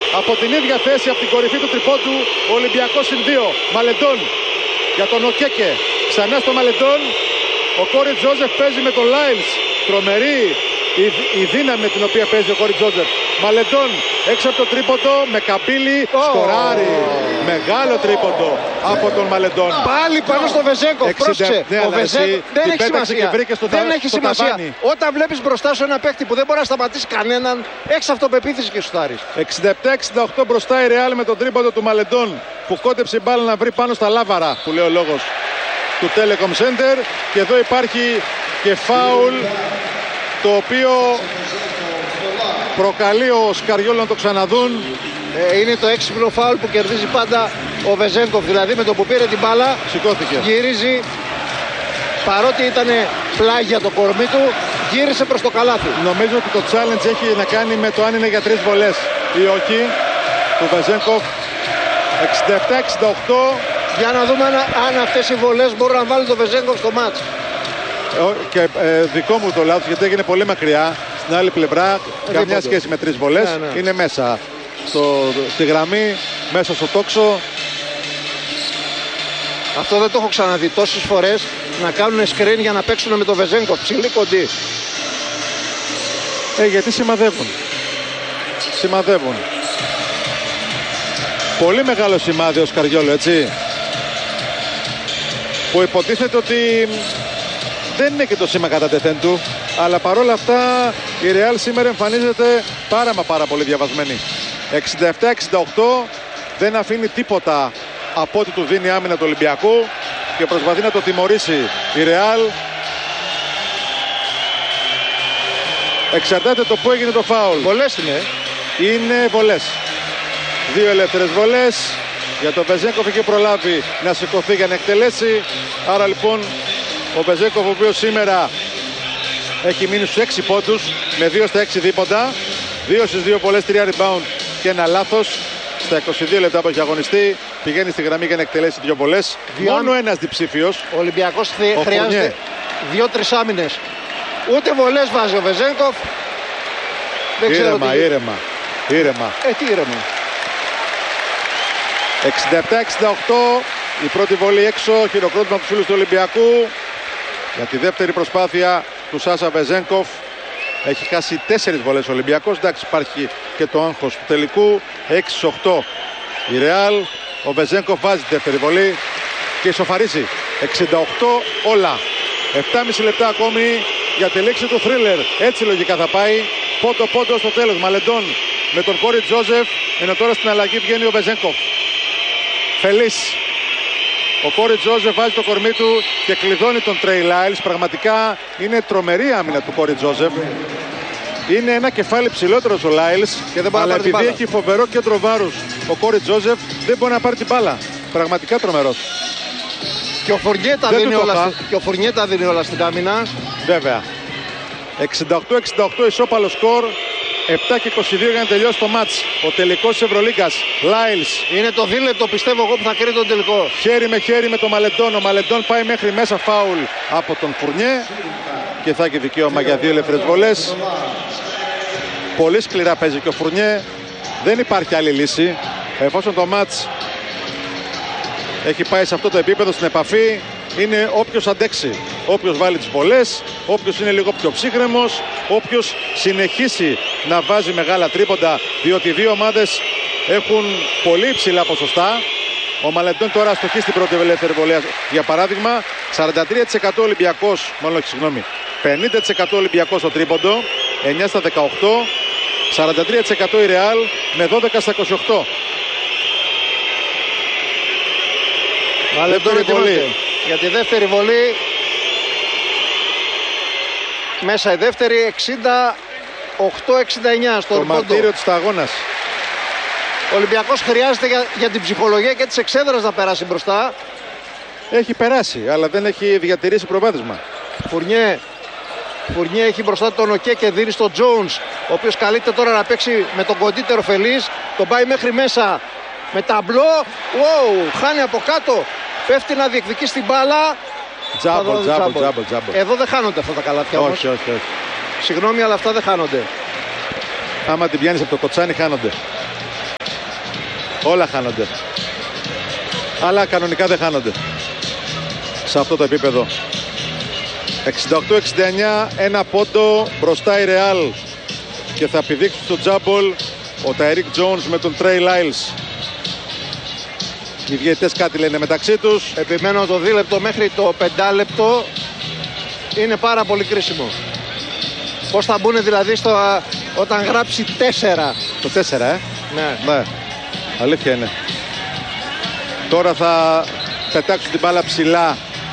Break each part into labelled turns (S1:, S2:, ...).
S1: Από την ίδια θέση, από την κορυφή του τριπόντου, ο Ολυμπιακός συν 2. Μαλεντών για τον Οκέκε. Ξανά στο Μαλεντών. Ο Κόρι Τζόζεφ παίζει με τον Λάιλς. Τρομερή η δύναμη με την οποία παίζει ο Κόρι Τζόζεφ. Μαλεντών έξω από το τρίποντο με Καμπίλη. Σκοράρει. Μεγάλο τρίποντο από τον Μαλεντών.
S2: Πάλι πάνω στο Βεζέγκοφ. Πρόσεξε. Ο Βεζέγκοφ δεν έχει σημασία. Δεν έχει σημασία. Όταν βλέπεις μπροστά σου ένα παίκτη που δεν μπορεί να σταματήσει κανέναν, έχεις αυτοπεποίθηση και σουτάρεις.
S1: 67-68 μπροστά η Ρεάλ με τον τρίποντο του Μαλεντών που κόντεψε η μπάλα να βρει πάνω στα λάβαρα που λέει ο λόγος του Telecom Center. Και εδώ υπάρχει και φάουλ το οποίο προκαλεί ο Σκαριόλ να το ξαναδούν.
S2: Είναι το έξυπνο φάουλ που κερδίζει πάντα ο Βεζέγκοφ. Δηλαδή με το που πήρε την μπάλα
S1: σηκώθηκε,
S2: γυρίζει, παρότι ήταν πλάγια το κορμί του, γύρισε προς το καλάθι.
S1: Νομίζω ότι το challenge έχει να κάνει με το αν είναι για 3 βολές ή όχι του Βεζέγκοφ. 67-68.
S2: Για να δούμε αν αυτές οι βολές μπορούν να βάλουν το Βεζέγκοφ στο μάτς.
S1: Και δικό μου το λάθος, γιατί έγινε πολύ μακριά. Στην άλλη πλευρά, καμιά σχέση με 3 βολές. Ναι. Είναι μέσα στη γραμμή, μέσα στο τόξο.
S2: Αυτό δεν το έχω ξαναδεί τόσες φορές να κάνουν screen για να παίξουν με το Βεζέγκοφ. Ψηλή κοντή.
S1: Γιατί σημαδεύουν. Πολύ μεγάλο σημάδι ο Σκαριόλο, έτσι. Που υποτίθεται ότι δεν είναι και το σήμα κατά τεθέν του. Αλλά παρόλα αυτά η Real σήμερα εμφανίζεται πάρα πολύ διαβασμένη. 67-68, δεν αφήνει τίποτα από ό,τι του δίνει άμυνα του Ολυμπιακού και προσπαθεί να το τιμωρήσει η Real. Εξαρτάται το που έγινε το φάουλ.
S2: Βολές είναι.
S1: Είναι βολές. 2 ελεύθερες βολές. Για τον Βεζέγκοφ είχε προλάβει να σηκωθεί για να εκτελέσει. Άρα λοιπόν ο Βεζέγκοφ, ο οποίος σήμερα έχει μείνει στους 6 πόντους με 2 στα 6 δίποντα, 2 στις 2 βολές, 3 rebound και ένα λάθος. Στα 22 λεπτά που έχει αγωνιστεί πηγαίνει στη γραμμή για να εκτελέσει 2 βολές. Μόνο ένας διψήφιος.
S2: Ο Ολυμπιακός χρειάζεται 2-3 άμυνες. Ούτε βολές βάζει ο Βεζέγκοφ.
S1: Ήρεμα.
S2: Τι ήρεμα.
S1: 67-68, η πρώτη βολή έξω, χειροκρότημα από τους φίλους του Ολυμπιακού για τη δεύτερη προσπάθεια του Σάσα Βεζέγκοφ. Έχει χάσει 4 βολές ο Ολυμπιακός. Εντάξει, υπάρχει και το άγχος του τελικού. 6-8 η Ρεάλ. Ο Βεζέγκοφ βάζει τη δεύτερη βολή και ισοφαρίζει. 68 όλα. 7,5 λεπτά ακόμη για τη λήξη του θρίλερ. Έτσι λογικά θα πάει. Πόντο στο τέλος. Μαλεντών με τον Κόρι Τζόζεφ. Ενώ τώρα στην αλλαγή βγαίνει ο Βεζέγκοφ. Φελής. Ο Κόρι Τζόζεφ βάζει το κορμί του και κλειδώνει τον Τρέι Λάιλς. Πραγματικά είναι τρομερή άμυνα του Κόρι Τζόζεφ. Είναι ένα κεφάλι ψηλότερος ο Λάιλς, αλλά επειδή έχει φοβερό κέντρο βάρους ο Κόρι Τζόζεφ δεν μπορεί να πάρει την μπάλα. Πραγματικά τρομερός.
S2: Και ο Φουρνιέτα δίνει όλα στην άμυνα.
S1: Βέβαια. 68-68 ισόπαλο σκορ. 7 και 22 για να τελειώσει το μάτς. Ο τελικός της Ευρωλίγκας. Λάιλς.
S2: Είναι το δίλεπτο, πιστεύω εγώ, που θα κρίνει τον τελικό.
S1: Χέρι με χέρι με τον Μαλεντών. Ο Μαλεντών πάει μέχρι μέσα, φάουλ από τον Φουρνιέ. Και θα έχει δικαίωμα για 2 ελεύθερες βολές. Πολύ σκληρά παίζει και ο Φουρνιέ. Δεν υπάρχει άλλη λύση. Εφόσον το μάτς έχει πάει σε αυτό το επίπεδο, στην επαφή, είναι όποιος αντέξει. Όποιος βάλει τις βολές, όποιος είναι λίγο πιο ψύχρεμος, όποιος συνεχίσει να βάζει μεγάλα τρίποντα, διότι οι δύο ομάδες έχουν πολύ υψηλά ποσοστά. Ο Μαλεντών τώρα αστοχεί στην πρώτη ελεύθερη βολή. Για παράδειγμα, 43% Ολυμπιακός, 50% Ολυμπιακός στο τρίποντο, 9 στα 18, 43% η Ρεάλ με 12 στα 28.
S2: Μαλεντών για τη δεύτερη βολή. Μέσα η δεύτερη, 68-69 στο
S1: το μαρτύριο της αγώνας.
S2: Ο Ολυμπιακός χρειάζεται για την ψυχολογία και της εξέδρας να περάσει μπροστά.
S1: Έχει περάσει, αλλά δεν έχει διατηρήσει προβάδισμα.
S2: Φουρνιέ έχει μπροστά τον Οκέ και δίνει στον Jones, ο οποίος καλείται τώρα να παίξει με τον κοντύτερο Φελής. Τον πάει μέχρι μέσα με ταμπλό. Χάνει από κάτω. Πέφτει να διεκδικεί την μπάλα.
S1: Τζάμπολ.
S2: Εδώ δεν χάνονται αυτά τα καλάθια όμως.
S1: Όχι.
S2: Συγγνώμη, αλλά αυτά δεν χάνονται.
S1: Άμα την πιάνεις από το κοτσάνι, χάνονται. Όλα χάνονται. Αλλά κανονικά δεν χάνονται σε αυτό το επίπεδο. 68-69, ένα πόντο μπροστά η Real και θα πηδήξουν στο τζάμπολ ο Ταϊρίκ Τζόουνς με τον Τρέι Λάιλς. Οι διαιτητές κάτι λένε μεταξύ τους.
S2: Επιμένω το 2 λεπτό μέχρι το 5 λεπτό είναι πάρα πολύ κρίσιμο. Πώς θα μπουν δηλαδή όταν γράψει 4.
S1: Το 4,
S2: Ναι.
S1: Αλήθεια είναι. Τώρα θα πετάξουν την μπάλα ψηλά.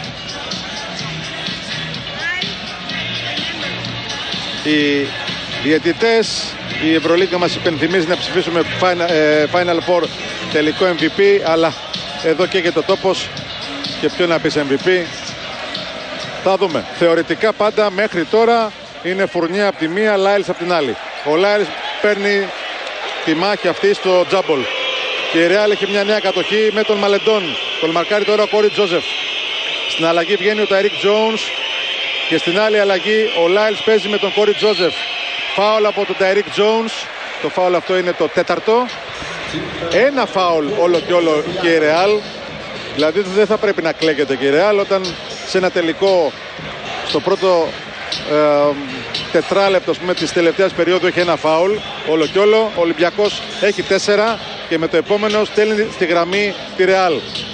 S1: Οι διαιτητές, η Ευρωλίγκα μας υπενθυμίζει να ψηφίσουμε Final Four τελικό MVP, αλλά εδώ καίγεται ο τόπος και ποιο να πεις MVP. Θα δούμε. Θεωρητικά πάντα μέχρι τώρα είναι Φουρνιέ από τη μία, Λάιλς από την άλλη. Ο Λάιλς παίρνει τη μάχη αυτή στο τζάμπολ και η Real έχει μια νέα κατοχή με τον Μαλεντόν. Τον μαρκάρει τώρα ο Κόρι Τζόζεφ. Στην αλλαγή βγαίνει ο Ταϊρίκ Τζόουνς και στην άλλη αλλαγή ο Λάιλς παίζει με τον Κόρι Τζόζεφ. Φάουλ από τον Ταϊρίκ Τζόουνς. Το φάουλ αυτό είναι το 4ο. Ένα φάουλ όλο και όλο και η Real. Δηλαδή δεν θα πρέπει να κλαίγεται και η Real όταν σε ένα τελικό στο πρώτο τετράλεπτο της τελευταίας περίοδου έχει ένα φάουλ όλο και όλο. Ο Ολυμπιακός έχει 4 και με το επόμενο στέλνει στη γραμμή τη Real.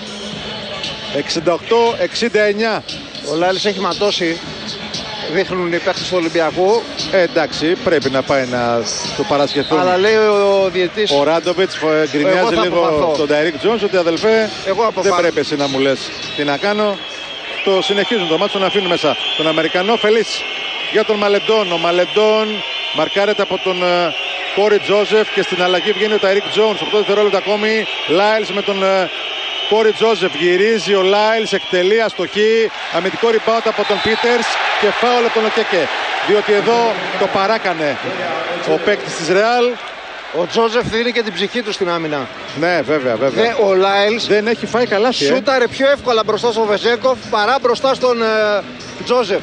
S1: 68-69.
S2: Ο Λάιλς έχει ματώσει, δείχνουν οι παίκτες του Ολυμπιακού.
S1: Εντάξει, πρέπει να πάει να το παρασχεθούν.
S2: Αλλά λέει ο διαιτητής,
S1: ο Ράντοβιτς γκρινιάζει λίγο τον Ταϊρίκ Τζόουνς ότι αδελφέ δεν πρέπει εσύ να μου λες τι να κάνω. Το συνεχίζουν το μάτσο, τον αφήνουν μέσα τον Αμερικανό. Φελίς για τον Μαλεντόν. Ο Μαλεντόν μαρκάρεται από τον Κόρι Τζόζεφ και στην αλλαγή βγαίνει ο Ταϊρίκ Τζόουνς. 8 δευτερόλεπτα ακόμη. Λάιλς με τον Κόρι Τζόζεφ. Γυρίζει ο Λάιλς, εκτελεί αστοχή. Αμυντικό rebound από τον Πίτερς και φάουλ από τον Οκέκε. Διότι εδώ το παράκανε ο παίκτης της Ρεάλ.
S2: Ο Τζόζεφ δίνει και την ψυχή του στην άμυνα.
S1: Ναι, βέβαια.
S2: Ο Λάιλς
S1: δεν έχει φάει καλά.
S2: Σούταρε πιο εύκολα μπροστά στον Βεζέγκοφ παρά μπροστά στον Τζόζεφ.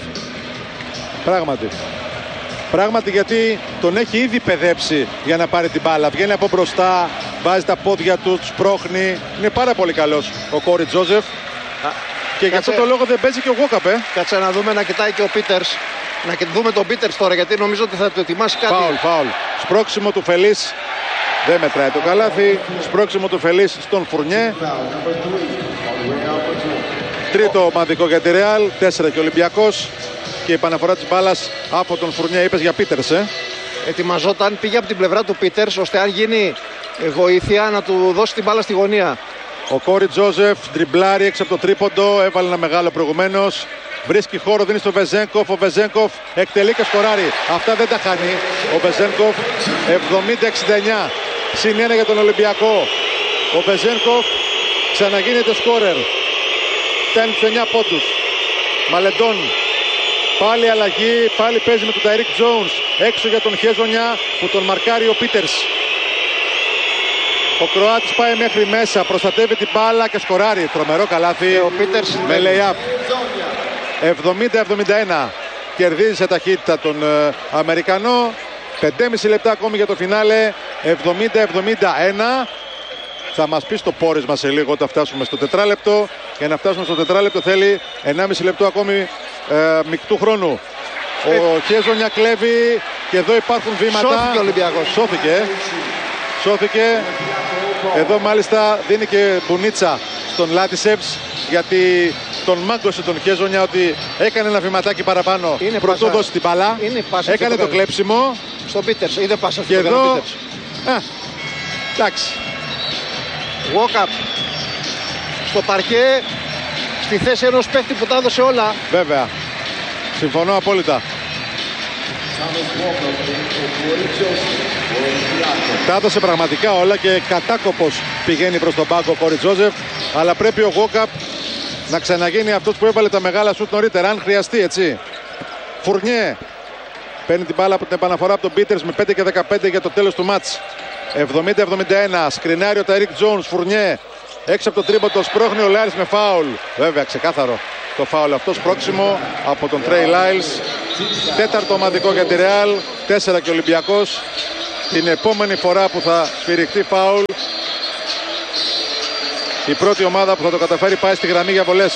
S1: Πράγματι γιατί τον έχει ήδη παιδέψει για να πάρει την μπάλα. Βγαίνει από μπροστά, βάζει τα πόδια του, σπρώχνει. Είναι πάρα πολύ καλός ο Κόρι Τζόζεφ. Και για αυτό το λόγο δεν παίζει και ο Γόκαπ.
S2: Κάτσε να δούμε να κοιτάει και ο Πίτερς. Να δούμε τον Πίτερς τώρα γιατί νομίζω ότι θα του ετοιμάσει κάτι.
S1: Φάουλ. Σπρώξιμο του Φελίς. Δεν μετράει το καλάθι. Σπρώξιμο του Φελίς στον Φουρνιέ. Τρίτο ομαδικό για τη Ρεάλ. 4 και Ολυμπιακός. Και η επαναφορά της μπάλας από τον Φουρνιέ. Είπες για Πίτερς,
S2: Ετοιμαζόταν, πήγε από την πλευρά του Πίτερς ώστε αν γίνει βοήθεια να του δώσει την μπάλα στη γωνία.
S1: Ο Κόρι Τζόζεφ τριμπλάρει έξω από το τρίποντο. Έβαλε ένα μεγάλο προηγουμένως. Βρίσκει χώρο, δίνει στο Βεζέγκοφ. Ο Βεζέγκοφ εκτελεί και σκοράρει. Αυτά δεν τα χάνει ο Βεζέγκοφ. 70-69. Συν 1 για τον Ολυμπιακό. Ο Βεζέγκοφ ξαναγίνεται σκόρερ. Φτάνει στους 9 πόντους. Μαλεντόν. Πάλι αλλαγή. Πάλι παίζει με τον Ταϊρίκ Τζόουνς. Έξω για τον Χέζονια που τον μαρκάρει ο Πίτερς. Ο Κροάτης πάει μέχρι μέσα. Προστατεύει την μπάλα και σκοράρει. Τρομερό καλάθι.
S2: Ο Πίτερς
S1: με lay-up. 70-71. Κερδίζει σε ταχύτητα τον Αμερικανό. 5,5 λεπτά ακόμη για το φινάλε. 70-71. Θα μας πει στο πόρισμα σε λίγο όταν φτάσουμε στο τετράλεπτο. Για να φτάσουμε στο τετράλεπτο θέλει 1,5 λεπτό ακόμη μεικτού χρόνου. Ο Χέζονια κλέβει και εδώ υπάρχουν βήματα.
S2: Σώθηκε ο Ολυμπιακός.
S1: Σώθηκε. Εδώ μάλιστα δίνει και μπουνίτσα στον Λάτισεβς γιατί τον μάγκωσε τον Χέζονια ότι έκανε ένα βηματάκι παραπάνω. Πρωτού δώσει την μπάλα. Έκανε το κλέψιμο.
S2: Στον Πίτερς. Είδε πάσα
S1: και εδώ. Εντάξει.
S2: Walk-up στο παρκέ στη θέση ενός παίχτη που τα έδωσε όλα.
S1: Βέβαια. Συμφωνώ απόλυτα. Τα έδωσε πραγματικά όλα και κατάκοπος πηγαίνει προς τον πάγκο ο Κόρι Τζόζεφ. Αλλά πρέπει ο Walk-up να ξαναγίνει αυτός που έβαλε τα μεγάλα σουτ νωρίτερα, αν χρειαστεί, έτσι. Φουρνιέ παίρνει την μπάλα από την επαναφορά από τον Πίτερς με 5 και 15 για το τέλος του μάτς. 70-71. Σκρινάρει ο Ταϊρίκ Τζόουνς. Φουρνιέ έξω από το τρίποντο. Σπρώχνει ο Λάιλς με φάουλ. Βέβαια, ξεκάθαρο το φάουλ αυτό. Σπρώξιμο από τον Τρέι Λάιλς. Τέταρτο ομαδικό για τη Ρεάλ. 4 και Ολυμπιακός. Την επόμενη φορά που θα σφυριχτεί φάουλ Η πρώτη ομάδα που θα το καταφέρει πάει στη γραμμή για βολές.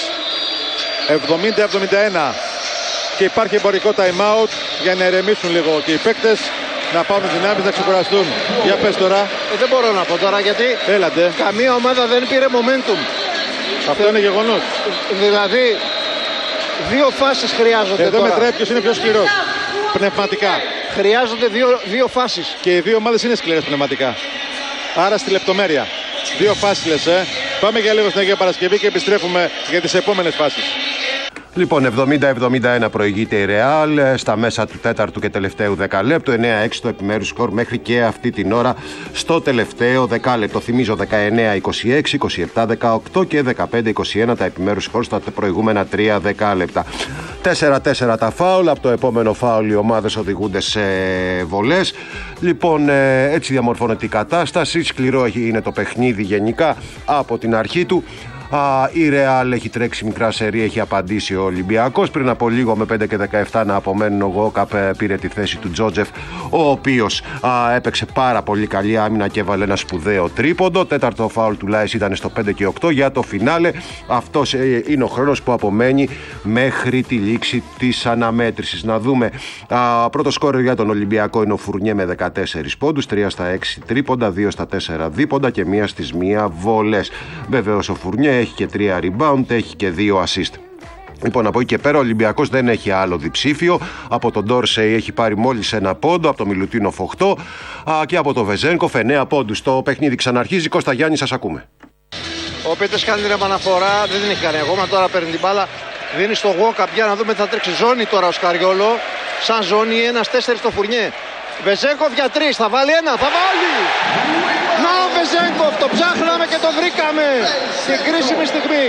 S1: 70-71. Και υπάρχει εμπορικό time out για να ερεμήσουν λίγο και οι παίκτες, να πάρουν δυνάμεις, να ξεκουραστούν. Για πες τώρα.
S2: Δεν μπορώ να πω τώρα γιατί
S1: Έλατε.
S2: καμία ομάδα δεν πήρε momentum.
S1: Αυτό είναι γεγονός.
S2: Δηλαδή, δύο φάσεις χρειάζονται
S1: Εδώ
S2: τώρα.
S1: μετράει ποιος είναι πιο σκληρός πνευματικά.
S2: Χρειάζονται δύο φάσεις.
S1: Και οι δύο ομάδες είναι σκληρές πνευματικά. Άρα στη λεπτομέρεια. Δύο φάσεις λες, Πάμε για λίγο στην Αγία Παρασκευή και επιστρέφουμε για τις επόμενες φάσεις.
S3: Λοιπόν, 70-71 προηγείται η Ρεάλ στα μέσα του τέταρτου και τελευταίου δεκαλέπτου. 9-6 το επιμέρους σκορ μέχρι και αυτή την ώρα στο τελευταίο δεκάλεπτο. Θυμίζω 19-26, 27-18 και 15-21 τα επιμέρους σκορ στα προηγούμενα 3 δεκάλεπτα. 4-4 τα φάουλ. Από το επόμενο φάουλ οι ομάδες οδηγούνται σε βολές. Λοιπόν, έτσι διαμορφώνεται η κατάσταση. Σκληρό είναι το παιχνίδι γενικά από την αρχή του. Η Ρεάλ έχει τρέξει μικρά σερί, έχει απαντήσει ο Ολυμπιακός. Πριν από λίγο με 5 και 17 να απομένουν, ο Γουόκαπ πήρε τη θέση του Τζότζεφ, ο οποίος έπαιξε πάρα πολύ καλή άμυνα και έβαλε ένα σπουδαίο τρίποντο. Τέταρτο φάουλ του Λάις ήταν στο 5 και 8 για το φινάλε. Αυτός είναι ο χρόνος που απομένει μέχρι τη λήξη της αναμέτρησης. Να δούμε. Πρώτο σκόρ για τον Ολυμπιακό είναι ο Φουρνιέ με 14 πόντους, 3 στα 6 τρίποντα, 2 στα 4 δίποντα και 1 στις 1 βολές. Βεβαίως ο Φουρνιέ έχει και 3 rebound, έχει και 2 assist. Λοιπόν, από εκεί και πέρα ο Ολυμπιακός δεν έχει άλλο διψήφιο. Από τον Ντόρσεϊ έχει πάρει μόλις 1 πόντο, από τον Μιλουτίνοφ 8 και από τον Βεζένκοφ 9 πόντους. Το παιχνίδι ξαναρχίζει. Κώστα Γιάννη, σας ακούμε.
S2: Ο Πέτρες κάνει την επαναφορά, δεν την έχει κάνει ακόμα, τώρα παίρνει την μπάλα. Δίνει στο Γουόκαπ για να δούμε, θα τρέξει ζώνη τώρα ο Σκαριόλο. Σαν ζώνη 1-4 στο Φουρνιέ. Βεζένκοφ για 3, θα βάλει ένα, θα βάλει! Να ο Βεζένκοφ, το ψάχναμε και το βρήκαμε στην κρίσιμη στιγμή.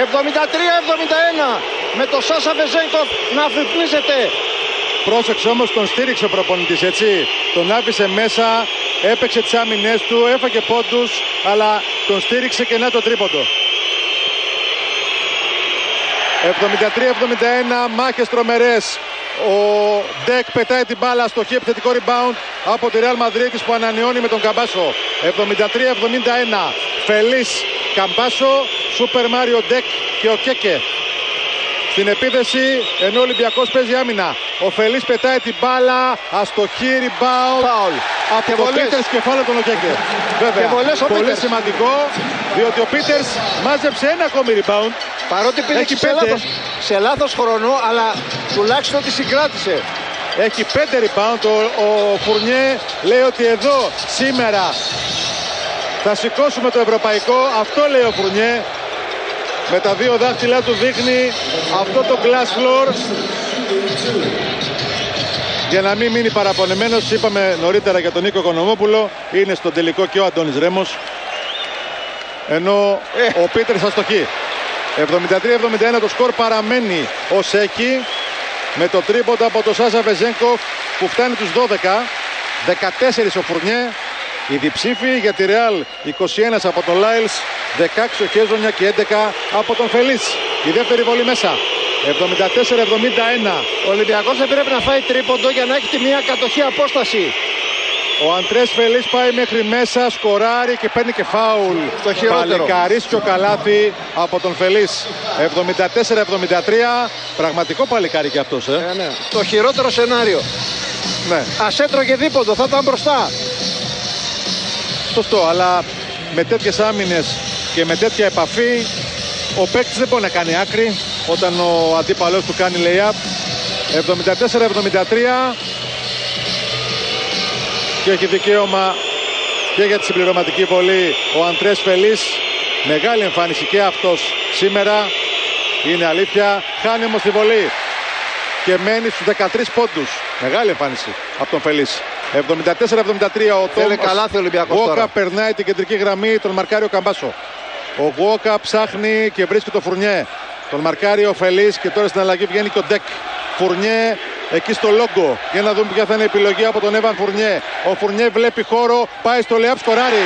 S2: 73-71 με το Σάσα Βεζένκοφ να αφυπνίζεται.
S1: Πρόσεξε όμως, τον στήριξε ο προπονητής, έτσι. Τον άφησε μέσα, έπαιξε τις άμυνες του, έφαγε πόντους, αλλά τον στήριξε και να το τρίποντο. 73-71, μάχες τρομερές. Ο Ντεκ πετάει την μπάλα, στοχή, επιθετικό rebound από τη Real Madrid που ανανεώνει με τον Καμπάσο. 73-71, Φελίς, Καμπάσο, Σούπερ Μάριο Ντεκ και ο Κέκε. Στην επίθεση, ενώ ο Ολυμπιακός παίζει άμυνα. Ο Φελίς πετάει την μπάλα, αστοχή, rebound.
S2: Φάουλ.
S1: Από τον Πίτερς, κεφάλαιο τον Οκέκε. Βέβαια, πολύ σημαντικό, διότι ο Πίτερς μάζεψε ένα ακόμη rebound.
S2: Παρότι πήγε σε λάθος χρόνο, αλλά τουλάχιστον τη συγκράτησε.
S1: Έχει 5 rebound. Ο Φουρνιέ λέει ότι εδώ σήμερα θα σηκώσουμε το ευρωπαϊκό. Αυτό λέει ο Φουρνιέ. Με τα δύο δάχτυλά του δείχνει αυτό το glass floor. Για να μην μείνει παραπονεμένος, είπαμε νωρίτερα για τον Νίκο Οικονομόπουλο, είναι στον τελικό και ο Αντώνης Ρέμος. Ενώ ο Πίτερς αστοχεί. 73-71 το σκορ παραμένει ως έχει, με το τρίποντα από το Σάσα Βεζένκοφ που φτάνει τους 12. 14 ο Φουρνιέ. Οι διψήφοι για τη Real, 21 από τον Λάιλς, 16 ο Χέζονια και 11 από τον Φελίς. Η δεύτερη βολή μέσα. 74-71.
S2: Ο Ολυμπιακός δεν πρέπει να φάει τρίποντο για να έχει τη μία κατοχή απόσταση.
S1: Ο Αντρές Φελίς πάει μέχρι μέσα, σκοράρει και παίρνει και φάουλ.
S2: Το χειρότερο.
S1: Παλικαρίσιο καλάθι από τον Φελίς. 74-73. Πραγματικό παλικάρι και αυτός.
S2: Ναι. Το χειρότερο σενάριο.
S1: Ναι.
S2: Ας έτρωγε δίποντο, θα ήταν μπροστά.
S1: Σωστό, αλλά με τέτοιες άμυνες και με τέτοια επαφή ο παίκτης δεν μπορεί να κάνει άκρη όταν ο αντίπαλος του κάνει lay-up. 74-73 και έχει δικαίωμα και για τη συμπληρωματική βολή ο Αντρές Φελίς. Μεγάλη εμφάνιση και αυτός σήμερα, είναι αλήθεια. Χάνει όμως τη βολή και μένει στους 13 πόντους. Μεγάλη εμφάνιση από τον Φελίς. 74-73 ο Τόμας Γουόκα περνάει την κεντρική γραμμή, τον μαρκάρει ο Καμπάσο. Ο Γουόκα ψάχνει και βρίσκει το Φουρνιέ. Τον μαρκάρει ο Φελίς και τώρα στην αλλαγή βγαίνει και ο Ντεκ. Φουρνιέ εκεί στο λόγκο. Για να δούμε ποια θα είναι η επιλογή από τον Έβαν Φουρνιέ. Ο Φουρνιέ βλέπει χώρο, πάει στο lay-up, σκοράρει.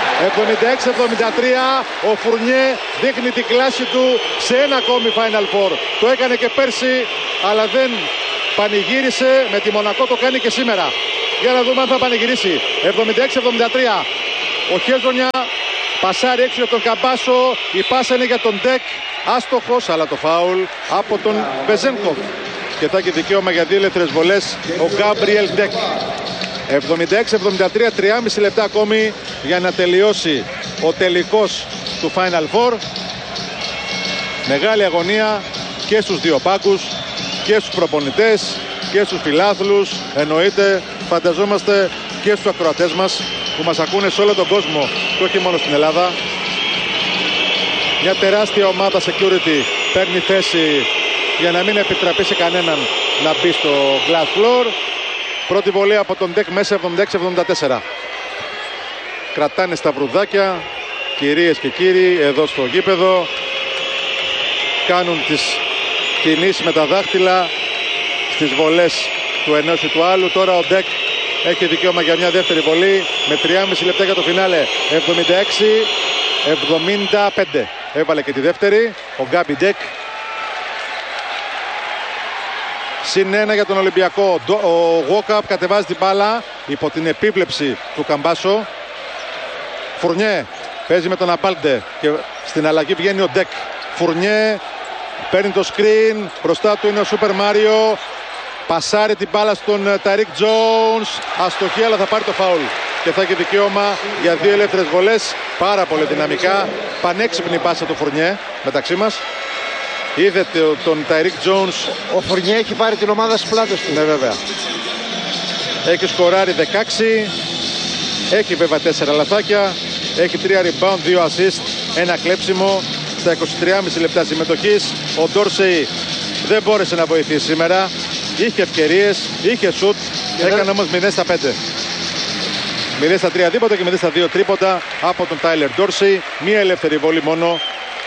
S1: 76-73. Ο Φουρνιέ δείχνει την κλάση του σε ένα ακόμη Final Four. Το έκανε και πέρσι, αλλά δεν πανηγύρισε. Με τη Μονακό το κάνει και σήμερα. Για να δούμε αν θα πανηγυρίσει. 76-73. Ο Χέζονια Πασάρει έξω για τον Καμπάσο. Η πάσα είναι για τον Ντεκ. Άστοχος, αλλά το φάουλ από τον Βεζένκοφ. Και θα έχει δικαίωμα για 2 ελεύθερες βολές ο Γκάμπριελ Ντεκ. 76-73, 3,5 λεπτά ακόμη για να τελειώσει ο τελικός του Final Four. Μεγάλη αγωνία και στους δύο πάγκους και στους προπονητές και στους φιλάθλους. Εννοείται, φανταζόμαστε, και στους ακροατές μας που μας ακούνε σε όλο τον κόσμο και όχι μόνο στην Ελλάδα. Μια τεράστια ομάδα security παίρνει θέση για να μην επιτραπεί σε κανέναν να μπει στο glass floor. Πρώτη βολή από τον Ντεκ μέσα, 76-74. Κρατάνε στα βρουδάκια, κυρίες και κύριοι, εδώ στο γήπεδο. Κάνουν τις κινήσεις με τα δάχτυλα στις βολές του ενός ή του άλλου. Τώρα ο Ντεκ έχει δικαίωμα για μια δεύτερη βολή με 3,5 λεπτά για το φινάλε. 76-75. Έβαλε και τη δεύτερη ο Γκάμπι Ντεκ. Συν 1 για τον Ολυμπιακό. Ο Γουόκαπ κατεβάζει την μπάλα υπό την επίβλεψη του Καμπάσο. Φουρνιέ παίζει με τον Αμπάλντε και στην αλλαγή βγαίνει ο Ντεκ. Φουρνιέ παίρνει το screen. Μπροστά του είναι ο Σούπερ Μάριο. Πασάρει την μπάλα στον Τάιρικ Τζόουνς. Αστοχή, αλλά θα πάρει το φάουλ. Και θα έχει δικαίωμα για 2 ελεύθερες βολές. Πάρα πολύ δυναμικά. Πανέξυπνη πάσα του Φουρνιέ μεταξύ μας. Είδε τον Τάιρικ Τζόουνς.
S2: Ο Φουρνιέ έχει πάρει την ομάδα στις πλάτες του.
S1: Ναι, βέβαια. Έχει σκοράρει 16. Έχει βέβαια 4 λαθάκια. Έχει 3 rebound, 2 assist, 1 κλέψιμο. Στα 23,5 λεπτά συμμετοχής ο Ντόρσεϊ δεν μπόρεσε να βοηθήσει σήμερα. Είχε ευκαιρίες, είχε σουτ, έκανε όμως 0 στα 5. 0 στα 3 δίποτα και 0 στα 2 τρίποτα από τον Τάιλερ Ντόρσεϊ. Μία ελεύθερη βολή μόνο.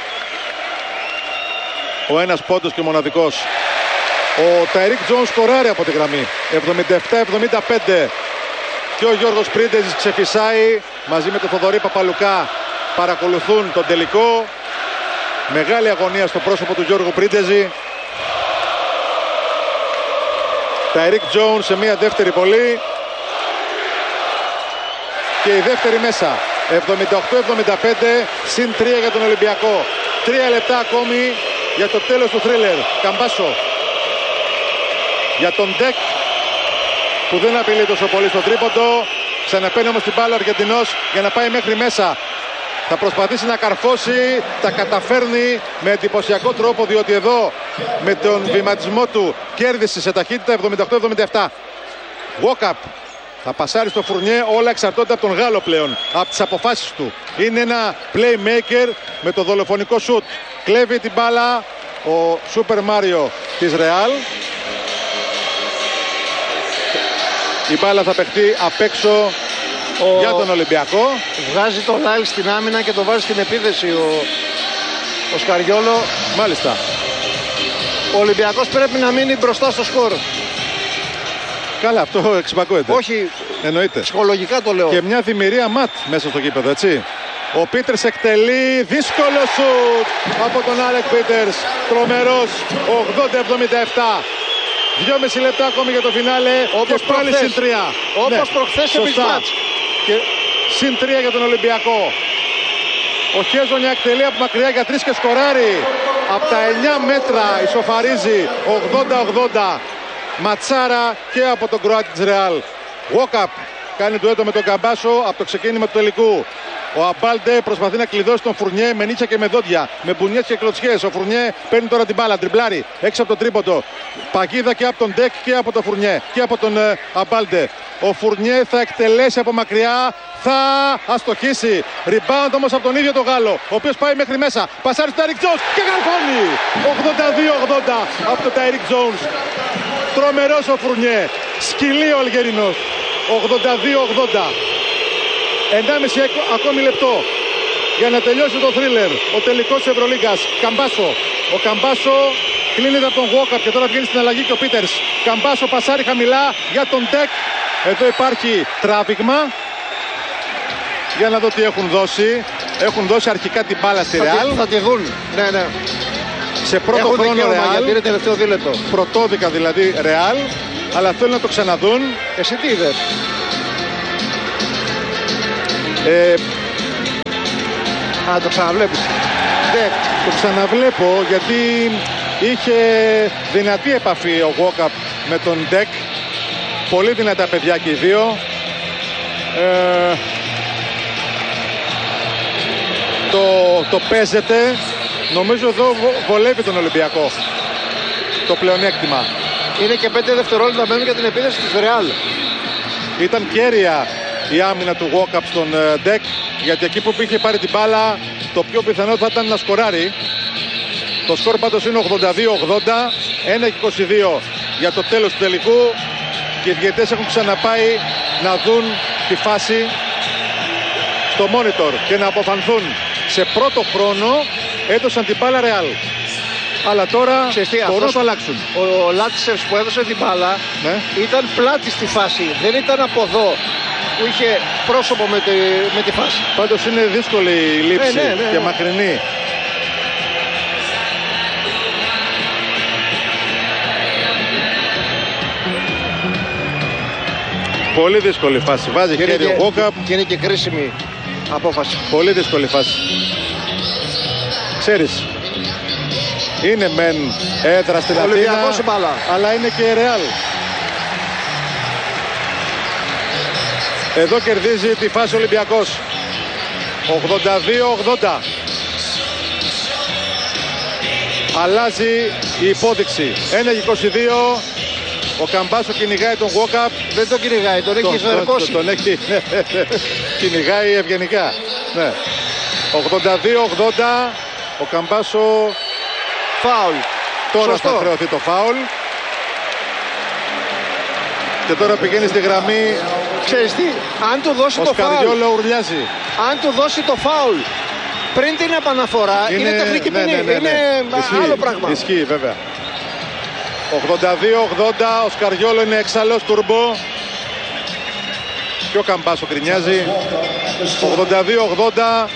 S1: Ο ένας πόντος και μοναδικός. Ο Τάιρικ Τζόουνς σκοράρει από τη γραμμή. 77-75. Και ο Γιώργος Πρίντεζης ξεφυσάει μαζί με τον Θοδωρή Παπαλουκά. Παρακολουθούν τον τελικό. Μεγάλη αγωνία στο πρόσωπο του Γιώργου Πρίντεζη. Τάιρικ Τζόουνς σε μια δεύτερη βολή. Και η δεύτερη μέσα. 78-75 συν 3 για τον Ολυμπιακό. 3 λεπτά ακόμη για το τέλος του θρίλερ. Καμπάσο για τον Ντεκ που δεν απειλεί τόσο πολύ στο τρίποντο. Ξαναπαίνει όμως την μπάλα ο Αργεντινός για να πάει μέχρι μέσα. Θα προσπαθήσει να καρφώσει, τα καταφέρνει με εντυπωσιακό τρόπο, διότι εδώ με τον βηματισμό του κέρδισε σε ταχύτητα. 78-77. Walk-up. Θα πασάρει στο Φουρνιέ, όλα εξαρτώνται από τον Γάλλο πλέον, από τις αποφάσεις του. Είναι ένα playmaker με το δολοφονικό σουτ. Κλέβει την μπάλα ο Σούπερ Μάριο της Ρεάλ. Η μπάλα θα παιχτεί απ' έξω για τον Ολυμπιακό.
S2: Βγάζει τον Λάιλ στην άμυνα και το βάζει στην επίθεση ο Σκαριόλο.
S1: Μάλιστα.
S2: Ο Ολυμπιακός πρέπει να μείνει μπροστά στο σκορ.
S1: Καλά, αυτό εξυπακούεται.
S2: Όχι,
S1: εννοείται.
S2: Ψυχολογικά το λέω.
S1: Και μια δημιουργία ματ μέσα στο γήπεδο, έτσι. Ο Πίτερς εκτελεί δύσκολο σουτ από τον Άλεκ Πίτερς. Τρομερός, 80-77. 2,5 λεπτά ακόμη για το φινάλε.
S2: Όπως
S1: και πάλι συν 3.
S2: Όπως προχθές σε πισμάτς.
S1: Και συν 3 για τον Ολυμπιακό. Ο Χέζονια εκτελεί από μακριά για 3 και σκοράρει. Από τα 9 μέτρα ισοφαρίζει 80-80. Ματσάρα και από τον Κροάτη της Ρεάλ. Walk-up κάνει ντουέτο με τον Καμπάσο από το ξεκίνημα του τελικού. Ο Αμπάλντε προσπαθεί να κλειδώσει τον Φουρνιέ με νύχια και με δόντια, με μπουνιές και κλωτσιές. Ο Φουρνιέ παίρνει τώρα την μπάλα, τριμπλάρει έξω από το τρίποντο. Παγίδα και από τον Ντεκ και από τον Φουρνιέ και από τον Αμπάλντε. Ο Φουρνιέ θα εκτελέσει από μακριά, θα αστοχίσει. Rebound όμως από τον ίδιο τον Γάλλο, ο οποίος πάει μέχρι μέσα. Πασάρει στον Τάιρικ Τζόουνς και καρφώνει. 82-80 από τον Τάιρικ Τζόουνς. Τρομερός ο Φουρνιέ. Σκυλί ο Αλγερινός. 82-80. 1,5 ακόμη λεπτό για να τελειώσει το θρίλερ. Ο τελικός της Ευρωλίγκας. Καμπάσο. Ο Καμπάσο κλείνεται από τον Walk-up και τώρα βγαίνει στην αλλαγή και ο Πίτερς. Καμπάσο πασάρει χαμηλά για τον Ντεκ. Εδώ υπάρχει τράβηγμα. Για να δω τι έχουν δώσει. Έχουν δώσει αρχικά την μπάλα στη Ρεάλ.
S2: Θα τη δουν. Ναι, ναι.
S1: Σε πρώτο χρόνο Ρεάλ.
S2: Γιατί είναι τελευταίο δίλεπτο.
S1: Πρωτόδικα δηλαδή Ρεάλ. Αλλά θέλουν να το ξαναδούν.
S2: Εσύ τι είδες? Α, το ξαναβλέπεις.
S1: Το ξαναβλέπω γιατί είχε δυνατή επαφή ο Walkup με τον Ντεκ. Πολύ δυνατά παιδιά και οι δύο. Το παίζεται. Νομίζω εδώ βολεύει τον Ολυμπιακό το πλεονέκτημα.
S2: Είναι και 5 δευτερόλεπτα μένουν για την επίθεση της Ρεάλ.
S1: Ήταν κέρια η άμυνα του Walkup στον Ντεκ, γιατί εκεί που είχε πάρει την μπάλα το πιο πιθανό θα ήταν να σκοράρει. Το σκορ πάντως είναι 82-80, 1-22 για το τέλος του τελικού και οι διαιτητές έχουν ξαναπάει να δουν τη φάση στο monitor και να αποφανθούν. Σε πρώτο χρόνο έδωσαν την μπάλα Ρεάλ. Αλλά τώρα μπορούν να το αλλάξουν.
S2: Ο Λάτσερς που έδωσε την μπάλα, ναι, ήταν πλάτη στη φάση. Δεν ήταν από εδώ που είχε πρόσωπο με τη φάση.
S1: Πάντως είναι δύσκολη η λήψη και μακρινή. Πολύ δύσκολη φάση. Βάζει χέρι ο Walkup.
S2: Και είναι και κρίσιμη απόφαση.
S1: Πολύ δύσκολη φάση. Ξέρεις, είναι μεν έδρα στην Αθήνα, αλλά είναι και Ρεάλ. Εδώ κερδίζει τη φάση ο Ολυμπιακός. 82-80. Αλλάζει η υπόδειξη. 1-22. Ο Καμπάσο κυνηγάει τον Walkup.
S2: Δεν τον κυνηγάει, τον έχει ζερκώσει.
S1: Τον έχει κυνηγάει ευγενικά. Ναι. 82-80. Ο Καμπάσο.
S2: Φάουλ.
S1: Τώρα θα χρεωθεί το φάουλ. Και τώρα πηγαίνει στη γραμμή.
S2: Ξέρεις τι, αν του δώσει το φάουλ.
S1: Ο Σκαριόλο ουρλιάζει.
S2: Αν του δώσει το φάουλ πριν την επαναφορά, είναι τεχνική ποινή. Είναι άλλο πράγμα.
S1: Ισχύει βέβαια. 82-80. Ο Σκαριόλο είναι εξαλλός τουρμπο. Και ο Καμπάσο κρινιάζει. 82-80.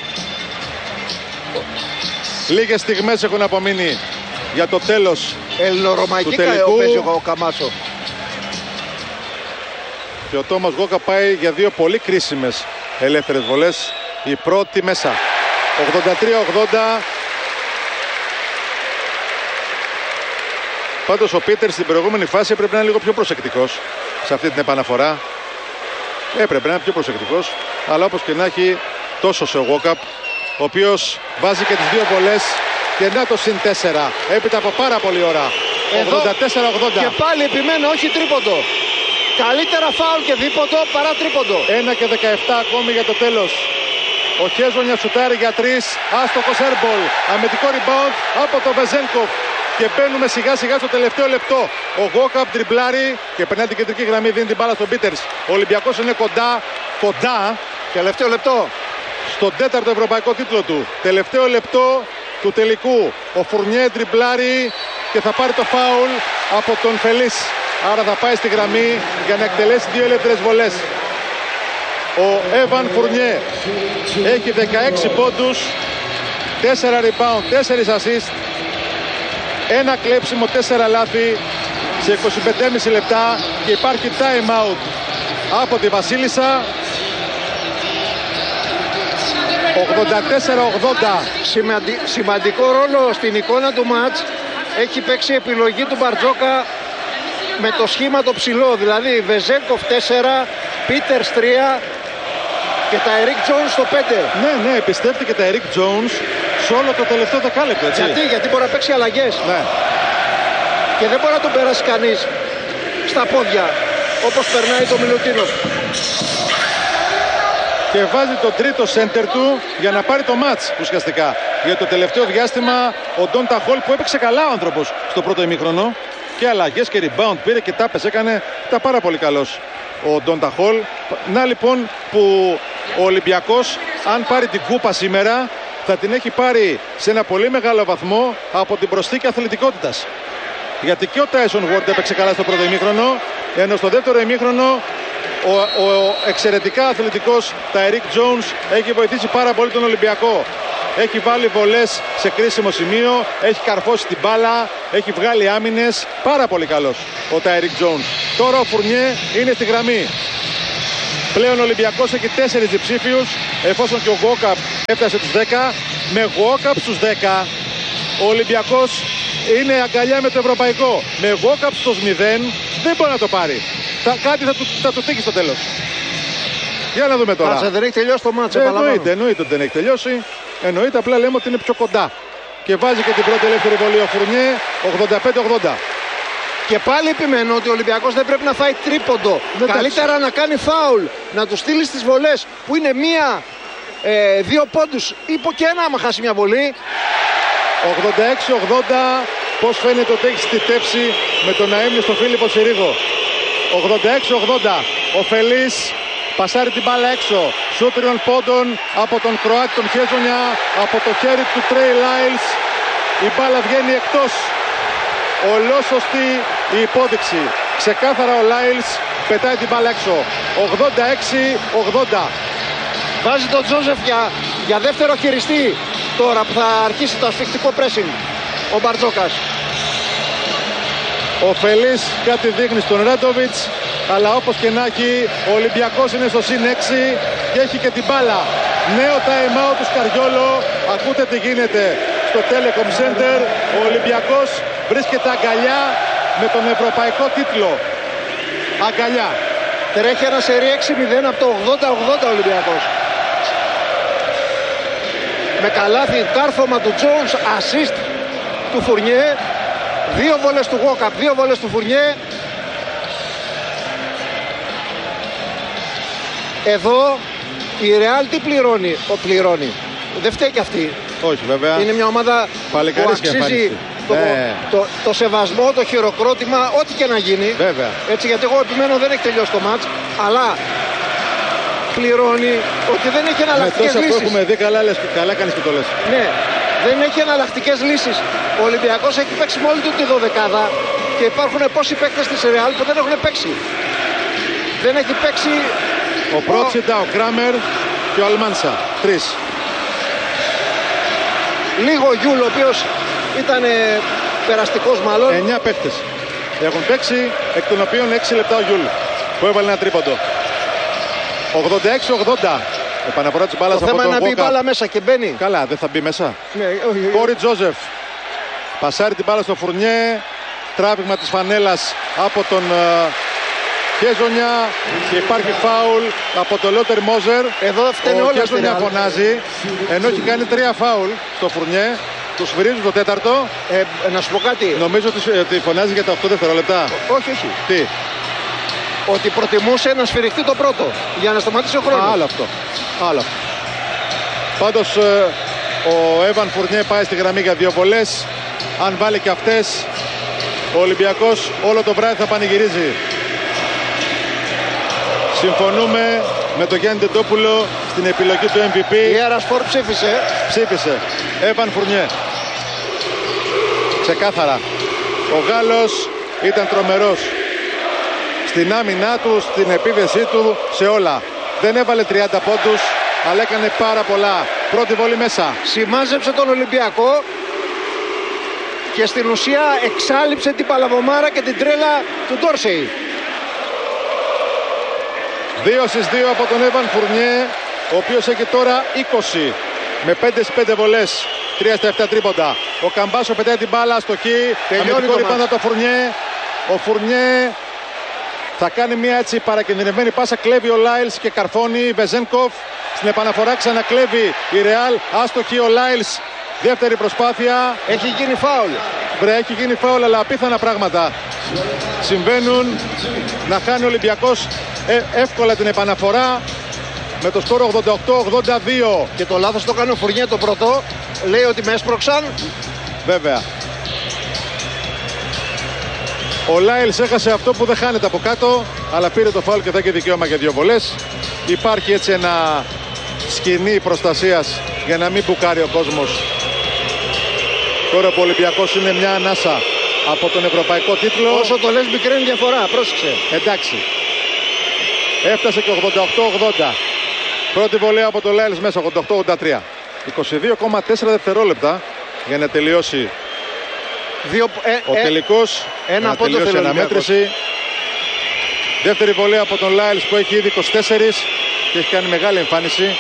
S1: Λίγες στιγμές έχουν απομείνει για το τέλος του τελικού.
S2: Παίζει ο Καμπάσο.
S1: Και ο Τόμας Walkup πάει για δύο πολύ κρίσιμες ελεύθερες βολές. Η πρώτη μέσα. 83-80. Πάντως ο Πίτερ στην προηγούμενη φάση έπρεπε να είναι λίγο πιο προσεκτικός σε αυτή την επαναφορά. Έπρεπε να είναι πιο προσεκτικός. Αλλά όπως και να έχει, τόσο σε ο Walkup, ο οποίος βάζει και τις δύο βολές. Και να το συν 4 έπειτα από πάρα πολύ ώρα. 84-80.
S2: Και πάλι επιμένω, όχι τρίποντο. Καλύτερα φάουλ και δίποντο παρά τρίποντο.
S1: 1 και 17 ακόμη για το τέλος. Ο Χέζονια σουτάρει για 3. Άστοχος airball. Αμυντικό rebound από τον Βεζένκοφ. Και μπαίνουμε σιγά σιγά στο τελευταίο λεπτό. Ο Walkup τριμπλάρει και περνάει την κεντρική γραμμή. Δίνει την μπάλα στον Πίτερς. Ο Ολυμπιακός είναι κοντά.
S2: Τελευταίο λεπτό.
S1: Στον τέταρτο ευρωπαϊκό τίτλο του. Τελευταίο λεπτό του τελικού. Ο Φουρνιέ τριμπλάρει και θα πάρει το φάουλ από τον Φελίς. Άρα θα πάει στη γραμμή για να εκτελέσει δύο ελεύθερες βολές. Ο Έβαν Φουρνιέ έχει 16 πόντους, 4 rebound, 4 assist, 1 κλέψιμο, 4 λάθη σε 25,5 λεπτά και υπάρχει time out από τη Βασίλισσα. 84-80.
S2: Σημαντικό ρόλο στην εικόνα του μάτς έχει παίξει η επιλογή του Μπαρτζόκα με το σχήμα το ψηλό, δηλαδή Βεζένκοφ 4, Πίτερς 3 και τα Ερικ Τζόουνς στο 5.
S1: Ναι, εμπιστεύτηκε τα Ερικ Τζόουνς σε όλο το τελευταίο δεκάλεπτο, έτσι.
S2: Γιατί μπορεί να παίξει αλλαγές.
S1: Ναι.
S2: Και δεν μπορεί να τον περάσει κανείς στα πόδια όπως περνάει το Μιλουτίνοφ.
S1: Και βάζει το τρίτο σέντερ του για να πάρει το μάτς ουσιαστικά. Για το τελευταίο διάστημα ο Ντόντα Χολ που έπαιξε καλά ο άνθρωπος στο πρώτο ημίχρονο. Και αλλαγές και rebound πήρε και τάπες, έκανε τα πάρα πολύ καλός ο Ντόντα Χολ. Να λοιπόν που ο Ολυμπιακός αν πάρει την κούπα σήμερα θα την έχει πάρει σε ένα πολύ μεγάλο βαθμό από την προσθήκη αθλητικότητας. Γιατί και ο Τάισον Γουόρντ έπαιξε καλά στο πρώτο ημίχρονο, ενώ στο δεύτερο ημίχρονο ο εξαιρετικά αθλητικός Τάιρικ Τζόουνς έχει βοηθήσει πάρα πολύ τον Ολυμπιακό. Έχει βάλει βολές σε κρίσιμο σημείο, έχει καρφώσει την μπάλα, έχει βγάλει άμυνες. Πάρα πολύ καλός ο Τάιρικ Τζόουνς. Τώρα ο Φουρνιέ είναι στη γραμμή. Πλέον ο Ολυμπιακός έχει 4 διψήφιους, εφόσον και ο Γουόκαπ έφτασε τους 10. Με Γουόκαπ στους 10 ο Ολυμπιακός είναι αγκαλιά με το ευρωπαϊκό. Με Γουόκαπ στους 0 δεν μπορεί να το πάρει. Κάτι θα του τύχει στο τέλος. Για να δούμε τώρα.
S2: Δεν έχει τελειώσει το μάτς.
S1: Εννοείται ότι δεν έχει τελειώσει. Εννοείται, απλά λέμε ότι είναι πιο κοντά. Και βάζει και την πρώτη ελεύθερη βολή ο Φουρνιέ, 85-80.
S2: Και πάλι επιμένω ότι ο Ολυμπιακός δεν πρέπει να φάει τρίποντο. Καλύτερα να κάνει φάουλ, να του στείλει στις βολές που είναι 1-2 πόντους ή και ένα άμα χάσει μια βολή.
S1: 86-80. Πώς φαίνεται ότι έχει στιτέψει με τον να έμεινε στο Φίλιππο Συρίγο. 86-80. Ο Φελής πασάρει την μπάλα έξω. Σούτ 3 πόντων από τον Κροάτη τον Χέζονια. Από το χέρι του Τρέι Λάιλς. Η μπάλα βγαίνει εκτός. Ολόσωστη η υπόδειξη. Ξεκάθαρα ο Λάιλς πετάει την μπάλα έξω. 86-80.
S2: Βάζει τον Τζόζεφ για δεύτερο χειριστή τώρα που θα αρχίσει το ασφικτικό pressing. Ο Μπαρτζόκας.
S1: Ο Φελής κάτι δείχνει στον Ράντοβιτς, αλλά όπως και να έχει ο Ολυμπιακός είναι στο συν 6 και έχει και την μπάλα. Νέο time out του Σκαριόλο. Ακούτε τι γίνεται στο Telecom Center. Ο Ολυμπιακός βρίσκεται αγκαλιά με τον ευρωπαϊκό τίτλο. Αγκαλιά.
S2: Τρέχει ένα σερί 6-0 από το 80-80 ο Ολυμπιακός. Με καλάθι, κάρφωμα του Jones, assist του Φουρνιέ. 2 βόλες του Γουόκαπ, 2 βόλες του Φουρνιέ. Εδώ η Real τι πληρώνει. Δεν φταίει και αυτή.
S1: Όχι βέβαια.
S2: Είναι μια ομάδα που αξίζει το σεβασμό, το χειροκρότημα, ό,τι και να γίνει.
S1: Βέβαια.
S2: Έτσι, γιατί εγώ επιμένω δεν έχει τελειώσει το μάτς, αλλά πληρώνει ότι δεν έχει εναλλακτικές λύσεις.
S1: Με τόσα που έχουμε δει, καλά κάνεις και το λες.
S2: Ναι, δεν έχει εναλλακτικές λύσεις. Ο Ολυμπιακός έχει παίξει με όλη του τη δωδεκάδα και υπάρχουν πόσοι παίκτες της Real που δεν έχουν παίξει. Δεν έχει παίξει
S1: ο Πρότσιτα, ο Κράμερ και ο Αλμάνσα. 3.
S2: Λίγο ο Γιούλ, ο οποίος ήταν περαστικός μάλλον.
S1: 9 παίκτες έχουν παίξει, εκ των οποίων 6 λεπτά ο Γιούλ που έβαλε ένα τρίποντο. 86-80. Επαναφορά της μπάλας από τον Γουόκαπ.
S2: Το θέμα είναι να μπει η μπάλα μέσα και μπαίνει.
S1: Καλά, δεν θα μπει μέσα.
S2: Ναι,
S1: Κόρι Τζόζεφ πασάρει την μπάλα στο Φουρνιέ. Τράβηγμα της φανέλας από τον Χέζονια και υπάρχει φάουλ από τον Λότερ Μόζερ.
S2: Εδώ φταίνε όλα.
S1: Ο Χέζονια φωνάζει, ενώ έχει κάνει 3 φάουλ στο Φουρνιέ. Του σφυρίζουν το τέταρτο.
S2: Να σου πω κάτι.
S1: Νομίζω ότι φωνάζει για τα 8 δευτερόλεπτα.
S2: Όχι.
S1: Τι?
S2: Ότι προτιμούσε να σφυριχτεί το πρώτο για να σταματήσει ο χρόνος.
S1: Άλλο αυτό. Πάντως ο Έβαν Φουρνιέ πάει στη γραμμή για 2 βολές. Αν βάλει και αυτές, ο Ολυμπιακός όλο το βράδυ θα πανηγυρίζει. Συμφωνούμε με τον Γιάννη Τεντόπουλο στην επιλογή του MVP.
S2: Η Αερασπορ
S1: ψήφισε. Έβαν Φουρνιέ. Ξεκάθαρα. Ο Γάλλος ήταν τρομερός. Στην άμυνά του, στην επίθεσή του, σε όλα. Δεν έβαλε 30 πόντους, αλλά έκανε πάρα πολλά. Πρώτη βολή μέσα.
S2: Σημάζεψε τον Ολυμπιακό και στην ουσία εξάλειψε την παλαβομάρα και την τρέλα του Ντόρσεϊ.
S1: 2 στις 2 από τον Έβαν Φουρνιέ, ο οποίος έχει τώρα 20 με 5 στις 5 βολές, 3 στα 7 τρίποντα. Ο Καμπάσο πετάει την μπάλα στο χ. Αμυντικό ριμπάουντ το Φουρνιέ. Ο Φουρνιέ θα κάνει μια έτσι παρακινδυνευμένη πάσα, κλέβει ο Λάιλς και καρφώνει. Βεζένκοφ στην επαναφορά ξανακλέβει η Ρεάλ. Άστοχη ο Λάιλς. Δεύτερη προσπάθεια.
S2: Έχει γίνει φάουλ.
S1: Έχει γίνει φάουλ, αλλά απίθανα πράγματα συμβαίνουν. Να χάνει ο Ολυμπιακός εύκολα την επαναφορά με το σκόρο 88-82.
S2: Και το λάθος το κάνει ο Φουρνιέ το πρώτο. Λέει ότι με έσπρωξαν.
S1: Βέβαια. Ο Λάιλς έχασε αυτό που δεν χάνεται από κάτω, αλλά πήρε το φάουλ και θα έχει δικαίωμα για 2 βολές. Υπάρχει έτσι ένα σκηνή προστασίας για να μην μπουκάρει ο κόσμος. Τώρα που ο Ολυμπιακός είναι μια ανάσα από τον ευρωπαϊκό τίτλο.
S2: Όσο το λες μικραίνει διαφορά, πρόσεξε.
S1: Εντάξει. Έφτασε και 88-80. Πρώτη βολή από το Λάιλς μέσα, 88-83. 22,4 δευτερόλεπτα για να τελειώσει ο τελικός.
S2: Ένα
S1: να
S2: πόντο
S1: τελειώσει η αναμέτρηση. Δεύτερη βολή από τον Λάιλς που έχει ήδη 24 και έχει κάνει μεγάλη εμφάνιση.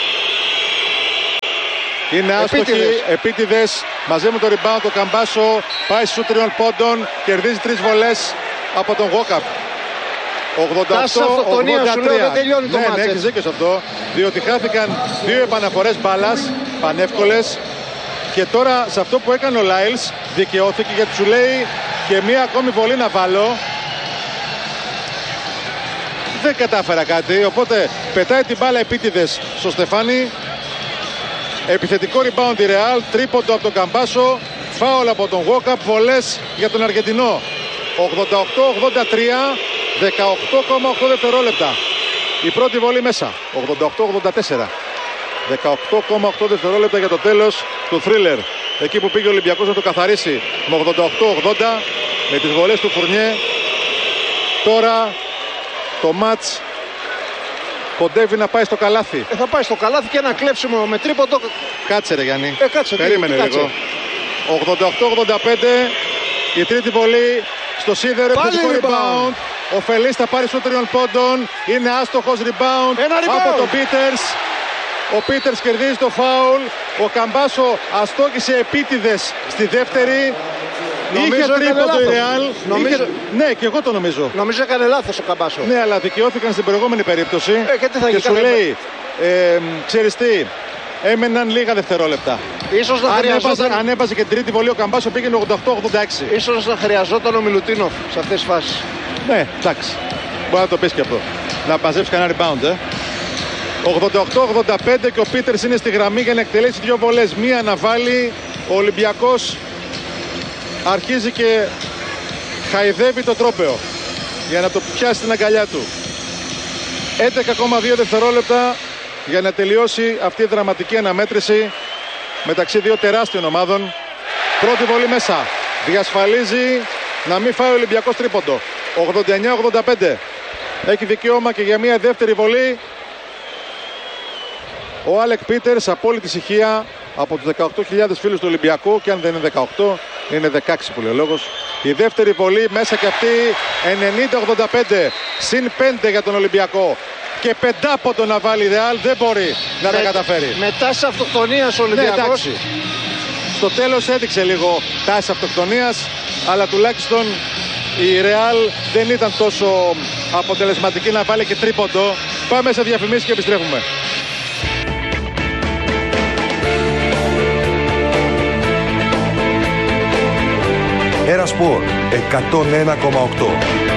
S1: Είναι άστοχοι, επίτηδες, μαζί με το rebound το Καμπάσο πάει στους 3 πόντων, κερδίζει 3 βολές από τον Γόκαπ. 88-83.
S2: Δεν τελειώνει το μάτς.
S1: Ναι, έχεις δίκιο σε αυτό, διότι χάθηκαν 2 επαναφορές μπάλας, πανεύκολες, και τώρα σε αυτό που έκανε ο Λάιλς δικαιώθηκε, γιατί σου λέει και μία ακόμη βολή να βάλω. Δεν κατάφερα κάτι, οπότε πετάει την μπάλα επίτηδες στο Στεφάνι. Επιθετικό rebound η Real, τρίποντο από τον Καμπάσο, φάουλ από τον Γόκαπ, βολές για τον Αργεντινό. 88-83, 18,8 δευτερόλεπτα. Η πρώτη βολή μέσα, 88-84. 18,8 δευτερόλεπτα για το τέλος του θρίλερ. Εκεί που πήγε ο Ολυμπιακός να το καθαρίσει με 88-80 με τις βολές του Φουρνιέ. Τώρα το μάτς κοντεύει να πάει στο καλάθι.
S2: Θα πάει στο καλάθι και ένα κλέψιμο με τρίποντο.
S1: Κάτσε ρε Γιάννη,
S2: κάτσε,
S1: περίμενε λίγο. 88-85, η τρίτη βολή στο σίδερο, επιθετικό rebound. Ο Φελής θα πάρει στο 3 πόντων, είναι άστοχος, rebound από τον Πίτερς. Ο Πίτερς κερδίζει το φάουλ. Ο Καμπάσο αστόχησε επίτηδες στη δεύτερη. Είχε τρίποντο η Ρεάλ. Ναι, και εγώ το νομίζω.
S2: Νομίζω έκανε λάθος ο Καμπάσο.
S1: Ναι, αλλά δικαιώθηκαν στην προηγούμενη περίπτωση.
S2: Και
S1: σου λέει, ξέρεις τι, έμεναν λίγα δευτερόλεπτα.
S2: Ίσως να χρειαζόταν...
S1: Αν έβαζε και την τρίτη βολή ο Καμπάσο πήγαινε 88-86.
S2: Ίσως να χρειαζόταν ο Μιλουτίνοφ σε αυτές τις φάσεις.
S1: Ναι, εντάξει. Μπορεί να το πεις και αυτό. Να μαζέψει κανένα rebound, 88-85 και ο Πίτερς είναι στη γραμμή για να εκτελέσει 2 βολές. Μία να βάλει. Ο Ολυμπιακός αρχίζει και χαϊδεύει το τρόπαιο για να το πιάσει στην αγκαλιά του. 11,2 δευτερόλεπτα για να τελειώσει αυτή η δραματική αναμέτρηση μεταξύ 2 τεράστιων ομάδων. Πρώτη βολή μέσα. Διασφαλίζει να μην φάει ο Ολυμπιακός τρίποντο. 89-85. Έχει δικαίωμα και για μια δεύτερη βολή ο Άλεκ Πίτερς, απόλυτη ησυχία από τους 18.000 φίλους του Ολυμπιακού, και αν δεν είναι 18 είναι 16 που λέει ο λόγος. Η δεύτερη βολή μέσα και αυτή, 90-85, συν 5 για τον Ολυμπιακό. Και πεντάποντο να βάλει η Ρεάλ, δεν μπορεί να τα καταφέρει.
S2: Με τάση αυτοκτονίας ο Ολυμπιακός.
S1: Ναι, στο τέλος έδειξε λίγο τάση αυτοκτονίας, αλλά τουλάχιστον η Ρεάλ δεν ήταν τόσο αποτελεσματική να βάλει και τρίποντο. Πάμε σε διαφημίσεις και επιστρέφουμε.
S4: Ένα σπορ 101,8.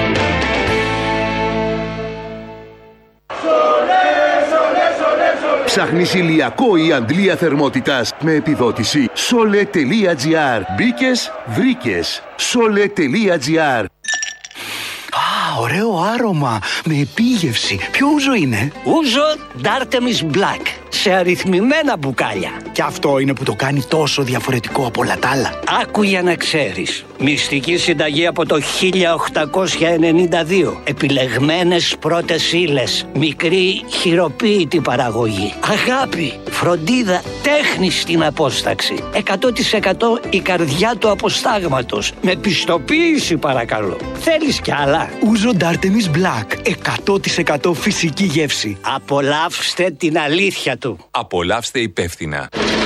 S5: Ψάχνεις ηλιακό ή αντλία θερμότητας με επιδότηση? Sole.gr. Μπήκες, βρήκες. Sole.gr.
S6: Ωραίο άρωμα, με επίγευση. Ποιο ούζο είναι?
S7: Ούζο D'Artemis Black, σε αριθμημένα μπουκάλια.
S6: Και αυτό είναι που το κάνει τόσο διαφορετικό από όλα τα άλλα.
S7: Άκου για να ξέρεις. Μυστική συνταγή από το 1892. Επιλεγμένες πρώτες ύλες. Μικρή χειροποίητη παραγωγή. Αγάπη, φροντίδα, τέχνη στην απόσταξη. 100% η καρδιά του αποστάγματος. Με πιστοποίηση παρακαλώ. Θέλεις κι άλλα?
S6: Ούζο D'Artemis Black. 100% φυσική γεύση.
S7: Απολαύστε την αλήθεια του.
S8: Απολαύστε υπεύθυνα.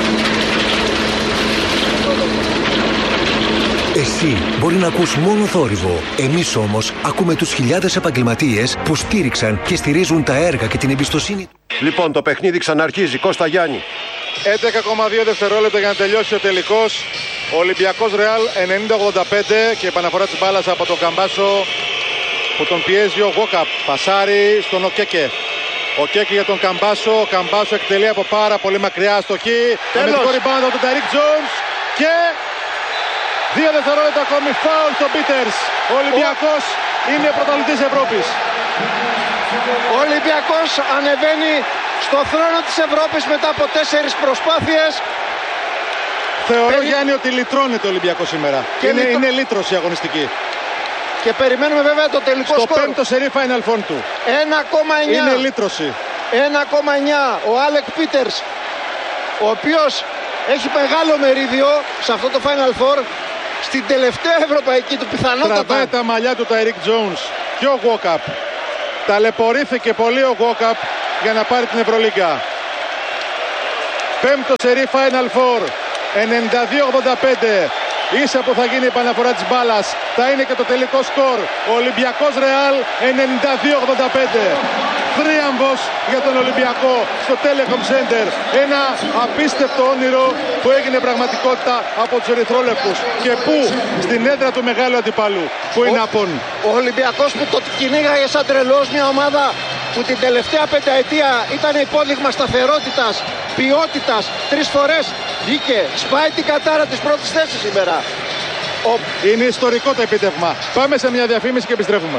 S4: Εσύ μπορεί να ακούς μόνο θόρυβο. Εμείς όμως ακούμε τους χιλιάδες επαγγελματίες που στήριξαν και στηρίζουν τα έργα και την εμπιστοσύνη.
S3: Λοιπόν, το παιχνίδι ξαναρχίζει. Κώστα Γιάννη.
S1: 11,2 δευτερόλεπτα για να τελειώσει ο τελικός. Ο Ολυμπιακός Ρεάλ 90-85 και επαναφορά της μπάλας από τον Καμπάσο που τον πιέζει ο Γόκαπ. Πασάρι στον Οκέκε. Ο Κέκε για τον Καμπάσο. Ο Καμπάσο εκτελεί από πάρα πολύ μακριά αστοχή. Αμυντικό rebound από τον Ταΐρικ Τζόουνς. Και 2 δευτερόλεπτα ακόμη φάουλ στον Πίτερς. Ο Ολυμπιακός είναι πρωταθλητής Ευρώπης.
S2: Ο Ολυμπιακός ανεβαίνει στο θρόνο της Ευρώπης μετά από 4 προσπάθειες.
S1: Θεωρώ Γιάννη ότι λυτρώνεται ο Ολυμπιακός σήμερα. Είναι λύτρωση αγωνιστική.
S2: Και περιμένουμε βέβαια το τελικό
S1: σκορ.
S2: Στο
S1: πέμπτο σερί Final Four του.
S2: 1,9.
S1: Είναι λύτρωση.
S2: 1,9. Ο Άλεκ Πίτερς, ο οποίος έχει μεγάλο μερίδιο σε αυτό το Final Four, στην τελευταία ευρωπαϊκή του πιθανότατα.
S1: Τραβάει τα μαλλιά του Ταΐρικ Τζόουνς. και ο Walkup. Ταλαιπωρήθηκε πολύ ο Walkup για να πάρει την Ευρωλίγκα. Πέμπτο σερί Final Four, 92-85. Ίσα που θα γίνει η επαναφορά της μπάλας, θα είναι και το τελικό σκορ. Ο Ολυμπιακός Ρεάλ 92-85. Θρίαμβος για τον Ολυμπιακό στο Telecom Center. Ένα απίστευτο όνειρο που έγινε πραγματικότητα από τους ερυθρόλευκους. Και πού? Στην έδρα του μεγάλου αντιπάλου, που είναι απόν.
S2: Ο Ολυμπιακός που το κυνήγαγε σαν τρελός, μια ομάδα που την τελευταία πενταετία ήταν υπόδειγμα σταθερότητας, ποιότητας. 3 φορές βγήκε, σπάει την κατάρα της πρώτης θέσης σήμερα.
S1: Είναι ιστορικό το επίτευγμα. Πάμε σε μια διαφήμιση και επιστρέφουμε.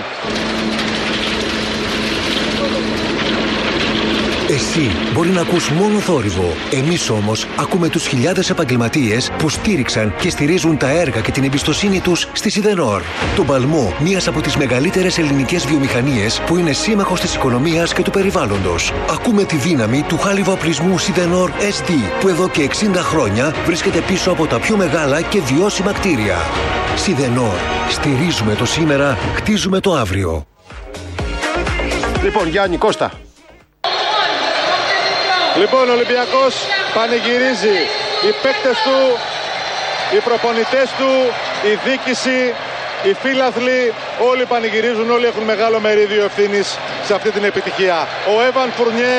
S4: Εσύ μπορεί να ακούς μόνο θόρυβο. Εμείς όμως ακούμε τους χιλιάδες επαγγελματίες που στήριξαν και στηρίζουν τα έργα και την εμπιστοσύνη τους στη Σιδενόρ. Το παλμό, μίας από τις μεγαλύτερες ελληνικές βιομηχανίες που είναι σύμμαχος της οικονομίας και του περιβάλλοντος. Ακούμε τη δύναμη του χάλιβα-οπλισμού Σιδενόρ SD, που εδώ και 60 χρόνια βρίσκεται πίσω από τα πιο μεγάλα και βιώσιμα κτίρια. Σιδενόρ. Στηρίζουμε το σήμερα, χτίζουμε το αύριο.
S3: Λοιπόν, Γιάννη, Κώστα.
S1: Λοιπόν, ο Ολυμπιακός πανηγυρίζει. Οι παίκτες του, οι προπονητές του, η διοίκηση, οι φίλαθλοι, όλοι πανηγυρίζουν, όλοι έχουν μεγάλο μερίδιο ευθύνης σε αυτή την επιτυχία. Ο Evan Fournier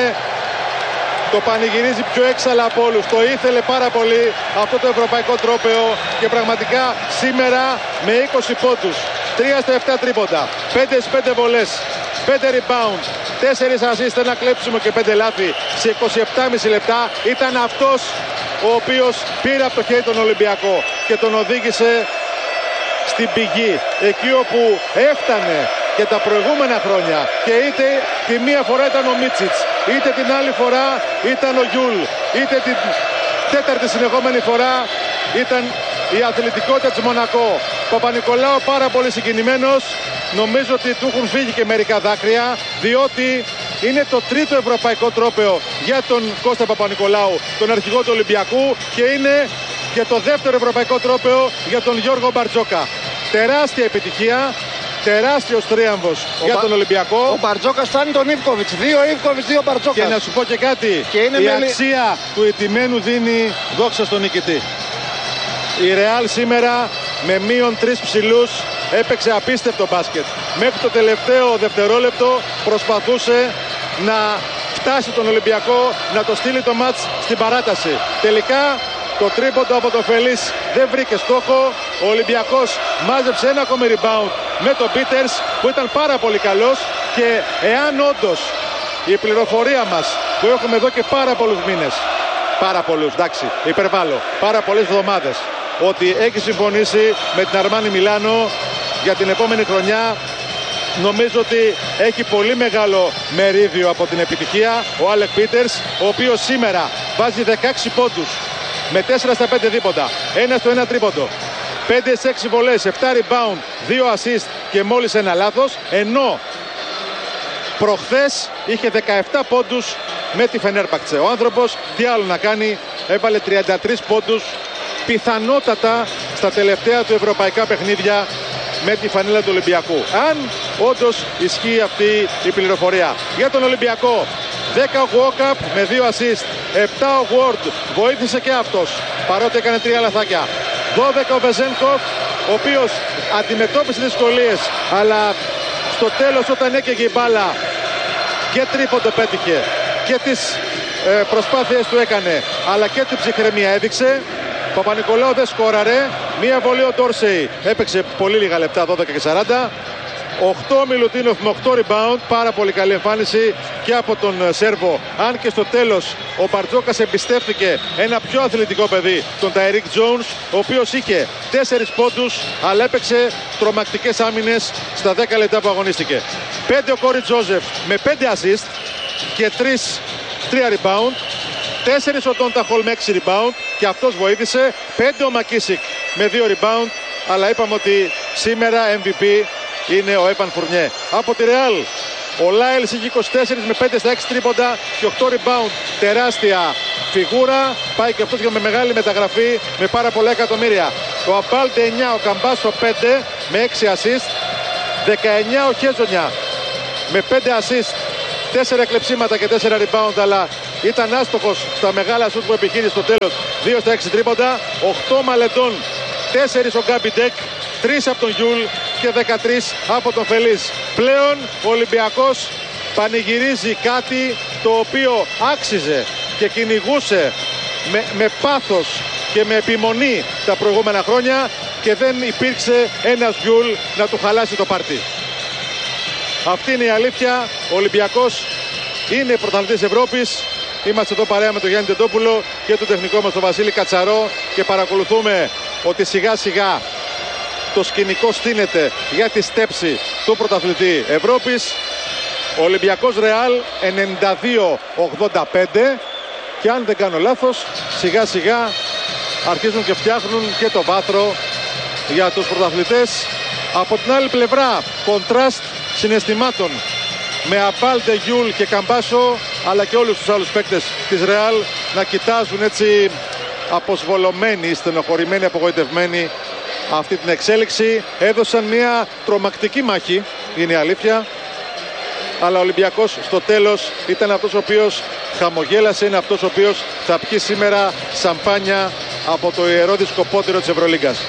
S1: το πανηγυρίζει πιο έξαλα από όλους. Το ήθελε πάρα πολύ αυτό το ευρωπαϊκό τρόπαιο και πραγματικά σήμερα με 20 πόντους, 3 στα 7 τρίποντα, 5 στις 5 βολές, 5 rebound, 4 assist, ένα κλέψιμο και 5 λάθη σε 27,5 λεπτά. Ήταν αυτός ο οποίος πήρε από το χέρι τον Ολυμπιακό και τον οδήγησε στην πηγή, εκεί όπου έφτανε και τα προηγούμενα χρόνια, και είτε τη μία φορά ήταν ο Μίτσιτς, είτε την άλλη φορά ήταν ο Γιούλ, είτε την τέταρτη συνεχόμενη φορά ήταν η αθλητικότητα της Μονακό. Παπα-Νικολάου πάρα πολύ συγκινημένος. Νομίζω ότι του έχουν φύγει και μερικά δάκρυα, διότι είναι το τρίτο ευρωπαϊκό τρόπαιο για τον Κώστα Παπα-Νικολάου, τον αρχηγό του Ολυμπιακού, και είναι και το δεύτερο ευρωπαϊκό τρόπαιο για τον Γιώργο Μπαρτζόκα. Τεράστια επιτυχία, τεράστιος τρίαμβος για τον Ολυμπιακό.
S2: Ο Μπαρτζόκας φτάνει τον Ιβκοβιτς. 2 Ιβκοβιτς, 2 Μπαρτζόκας.
S1: Και να σου πω και κάτι, η αξία του ηττημένου δίνει δόξα στον νικητή. Η Ρεάλ σήμερα με -3 ψηλούς έπαιξε απίστευτο μπάσκετ. Μέχρι το τελευταίο δευτερόλεπτο προσπαθούσε να φτάσει τον Ολυμπιακό, να το στείλει το μάτς στην παράταση. Τελικά το τρίποντο από το Φελίς δεν βρήκε στόχο. Ο Ολυμπιακός μάζεψε ένα ακόμη rebound με τον Πίτερς, που ήταν πάρα πολύ καλός, και εάν όντως η πληροφορία μας που έχουμε εδώ και πάρα πολλούς μήνες, πάρα πολλούς, εντάξει, υπερβάλλω, πάρα πολλές εβδομάδες, ότι έχει συμφωνήσει με την Αρμάνι Μιλάνο για την επόμενη χρονιά, νομίζω ότι έχει πολύ μεγάλο μερίδιο από την επιτυχία ο Άλεκ Πίτερς, ο οποίος σήμερα βάζει 16 πόντους με 4 στα 5 δίποτα, 1 στο 1 τρίποντο, 5 σε 6 βολές, 7 rebound, 2 assist και μόλις ένα λάθος, ενώ προχθές είχε 17 πόντους με τη Φενέρμπαχτσε. Ο άνθρωπος τι άλλο να κάνει, έβαλε 33 πόντους, πιθανότατα στα τελευταία του ευρωπαϊκά παιχνίδια με τη φανέλα του Ολυμπιακού. Αν όντως ισχύει αυτή η πληροφορία. Για τον Ολυμπιακό, 10 ο Walkup με 2 assist, 7 ο Ward, βοήθησε και αυτός, παρότι έκανε 3 λαθάκια. 12 ο Βεζένκοφ, ο οποίος αντιμετώπισε δυσκολίες, αλλά στο τέλος όταν έκαιγε η μπάλα και τρίποντο πέτυχε και τις προσπάθειες του έκανε, αλλά και την ψυχραιμία έδειξε. Παπα-Νικολάου δεν σκόραρε. Μία βολή ο Ντόρσεϊ έπαιξε πολύ λίγα λεπτά, 12 και 40. 8 Μιλουτίνοφ με 8 rebound, πάρα πολύ καλή εμφάνιση και από τον Σέρβο. Αν και στο τέλος ο Μπαρτζόκας εμπιστεύτηκε ένα πιο αθλητικό παιδί, τον Ταϊρίκ Τζόουνς, ο οποίος είχε 4 πόντους, αλλά έπαιξε τρομακτικές άμυνες στα 10 λεπτά που αγωνίστηκε. 5 ο Κόρι Τζόζεφ με 5 assist και 3 rebound. 4 ο Ντόντα Χολ με 6 rebound και αυτός βοήθησε. 5 ο Μακίσικ με 2 rebound, αλλά είπαμε ότι σήμερα MVP είναι ο Evan Fournier. Από τη Real ο Λάιλς είχε 24 με 5 στα 6 τρίποντα και 8 rebound. Τεράστια φιγούρα. Πάει και αυτός με μεγάλη μεταγραφή με πάρα πολλά εκατομμύρια. Ο Αμπάλ 9, ο Καμπάσο 5 με 6 assist. 19 ο Χέζονια με 5 assist, 4 κλεψίματα και 4 rebound, αλλά ήταν άστοχος στα μεγάλα σουτ που επιχείρησε στο τέλος. 2 στα 6 τρίποντα, 8 Μαλετών, 4 ο Γκάμπι Ντεκ, 3 από τον Γιούλ και 13 από τον Φελής. Πλέον ο Ολυμπιακός πανηγυρίζει κάτι το οποίο άξιζε και κυνηγούσε με πάθος και με επιμονή τα προηγούμενα χρόνια και δεν υπήρξε ένας Γιούλ να του χαλάσει το πάρτι. Αυτή είναι η αλήθεια. Ο Ολυμπιακός είναι πρωταθλητής Ευρώπης. Είμαστε εδώ παρέα με τον Γιάννη Τεντόπουλο και τον τεχνικό μας τον Βασίλη Κατσαρό και παρακολουθούμε ότι σιγά σιγά το σκηνικό στείνεται για τη στέψη του πρωταθλητή Ευρώπης. Ο Ολυμπιακός Ρεάλ 92-85 και αν δεν κάνω λάθος σιγά σιγά αρχίζουν και φτιάχνουν και το βάθρο για τους πρωταθλητές. Από την άλλη πλευρά κοντράστ συναισθημάτων με Αμπάλτε, Γιούλ και Καμπάσο, αλλά και όλους τους άλλους παίκτες της Ρεάλ να κοιτάζουν έτσι αποσβολωμένοι, στενοχωρημένοι, απογοητευμένοι αυτή την εξέλιξη. Έδωσαν μια τρομακτική μάχη, είναι η αλήθεια, αλλά ο Ολυμπιακός στο τέλος ήταν αυτός ο οποίος χαμογέλασε, είναι αυτός ο οποίος θα πιει σήμερα σαμπάνια από το ιερό δισκοπότηρο της Ευρωλίγκας.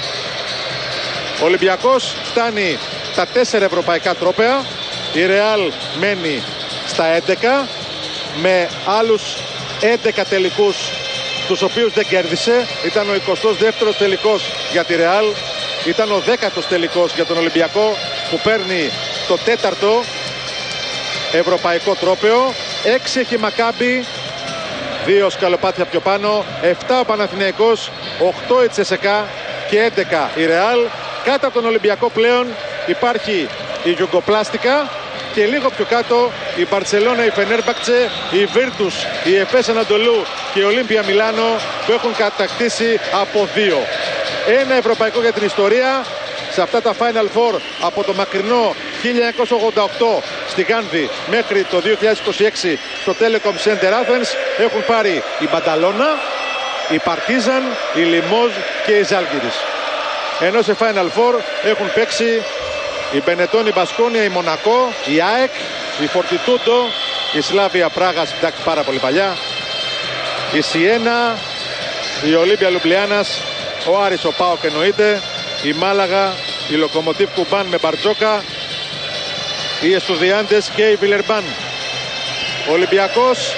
S1: Ο Ολυμπιακός φτάνει τα 4 ευρωπαϊκά τρόπαια, η Ρεάλ μένει στα 11 με άλλους 11 τελικούς τους οποίους δεν κέρδισε. Ήταν ο 22ος τελικός για τη Ρεάλ, ήταν ο 10ος τελικός για τον Ολυμπιακό που παίρνει το 4ο ευρωπαϊκό τρόπαιο. 6 έχει Μακάμπι, 2 σκαλοπάτια πιο πάνω, 7 ο Παναθηναϊκός, 8 η Τσεσεκά και 11 η Ρεάλ. Κάτω από τον Ολυμπιακό πλέον υπάρχει η Γιουγκοπλάστικα και λίγο πιο κάτω η Μπαρτσελώνα, η Φενέρμπαχτσε, η Βίρτους, η Εφές Ανατολού και η Ολύμπια Μιλάνο που έχουν κατακτήσει από 2. Ένα ευρωπαϊκό για την ιστορία σε αυτά τα Final Four από το μακρινό 1988 στη Γάνδη μέχρι το 2026 στο Telecom Center Athens έχουν πάρει η Μπανταλώνα, η Παρτίζαν, η Λιμόζ και η Ζάλγκιρις. Ενώ σε Final Four έχουν παίξει η Μπενετών, η Μπασκόνια, η Μονακό, η ΑΕΚ, η Φορτιτούντο, η Σλάβια Πράγας, εντάξει πάρα πολύ παλιά, η Σιένα, η Ολύμπια Λουμπλιάνας, ο Άρης, ο ΠΑΟΚ εννοείται, η Μάλαγα, η Λοκομοτίβ Κουμπάν με Μπαρτζόκα, οι Εστουδιάντες και η Βιλερμπάν. Ο Ολυμπιακός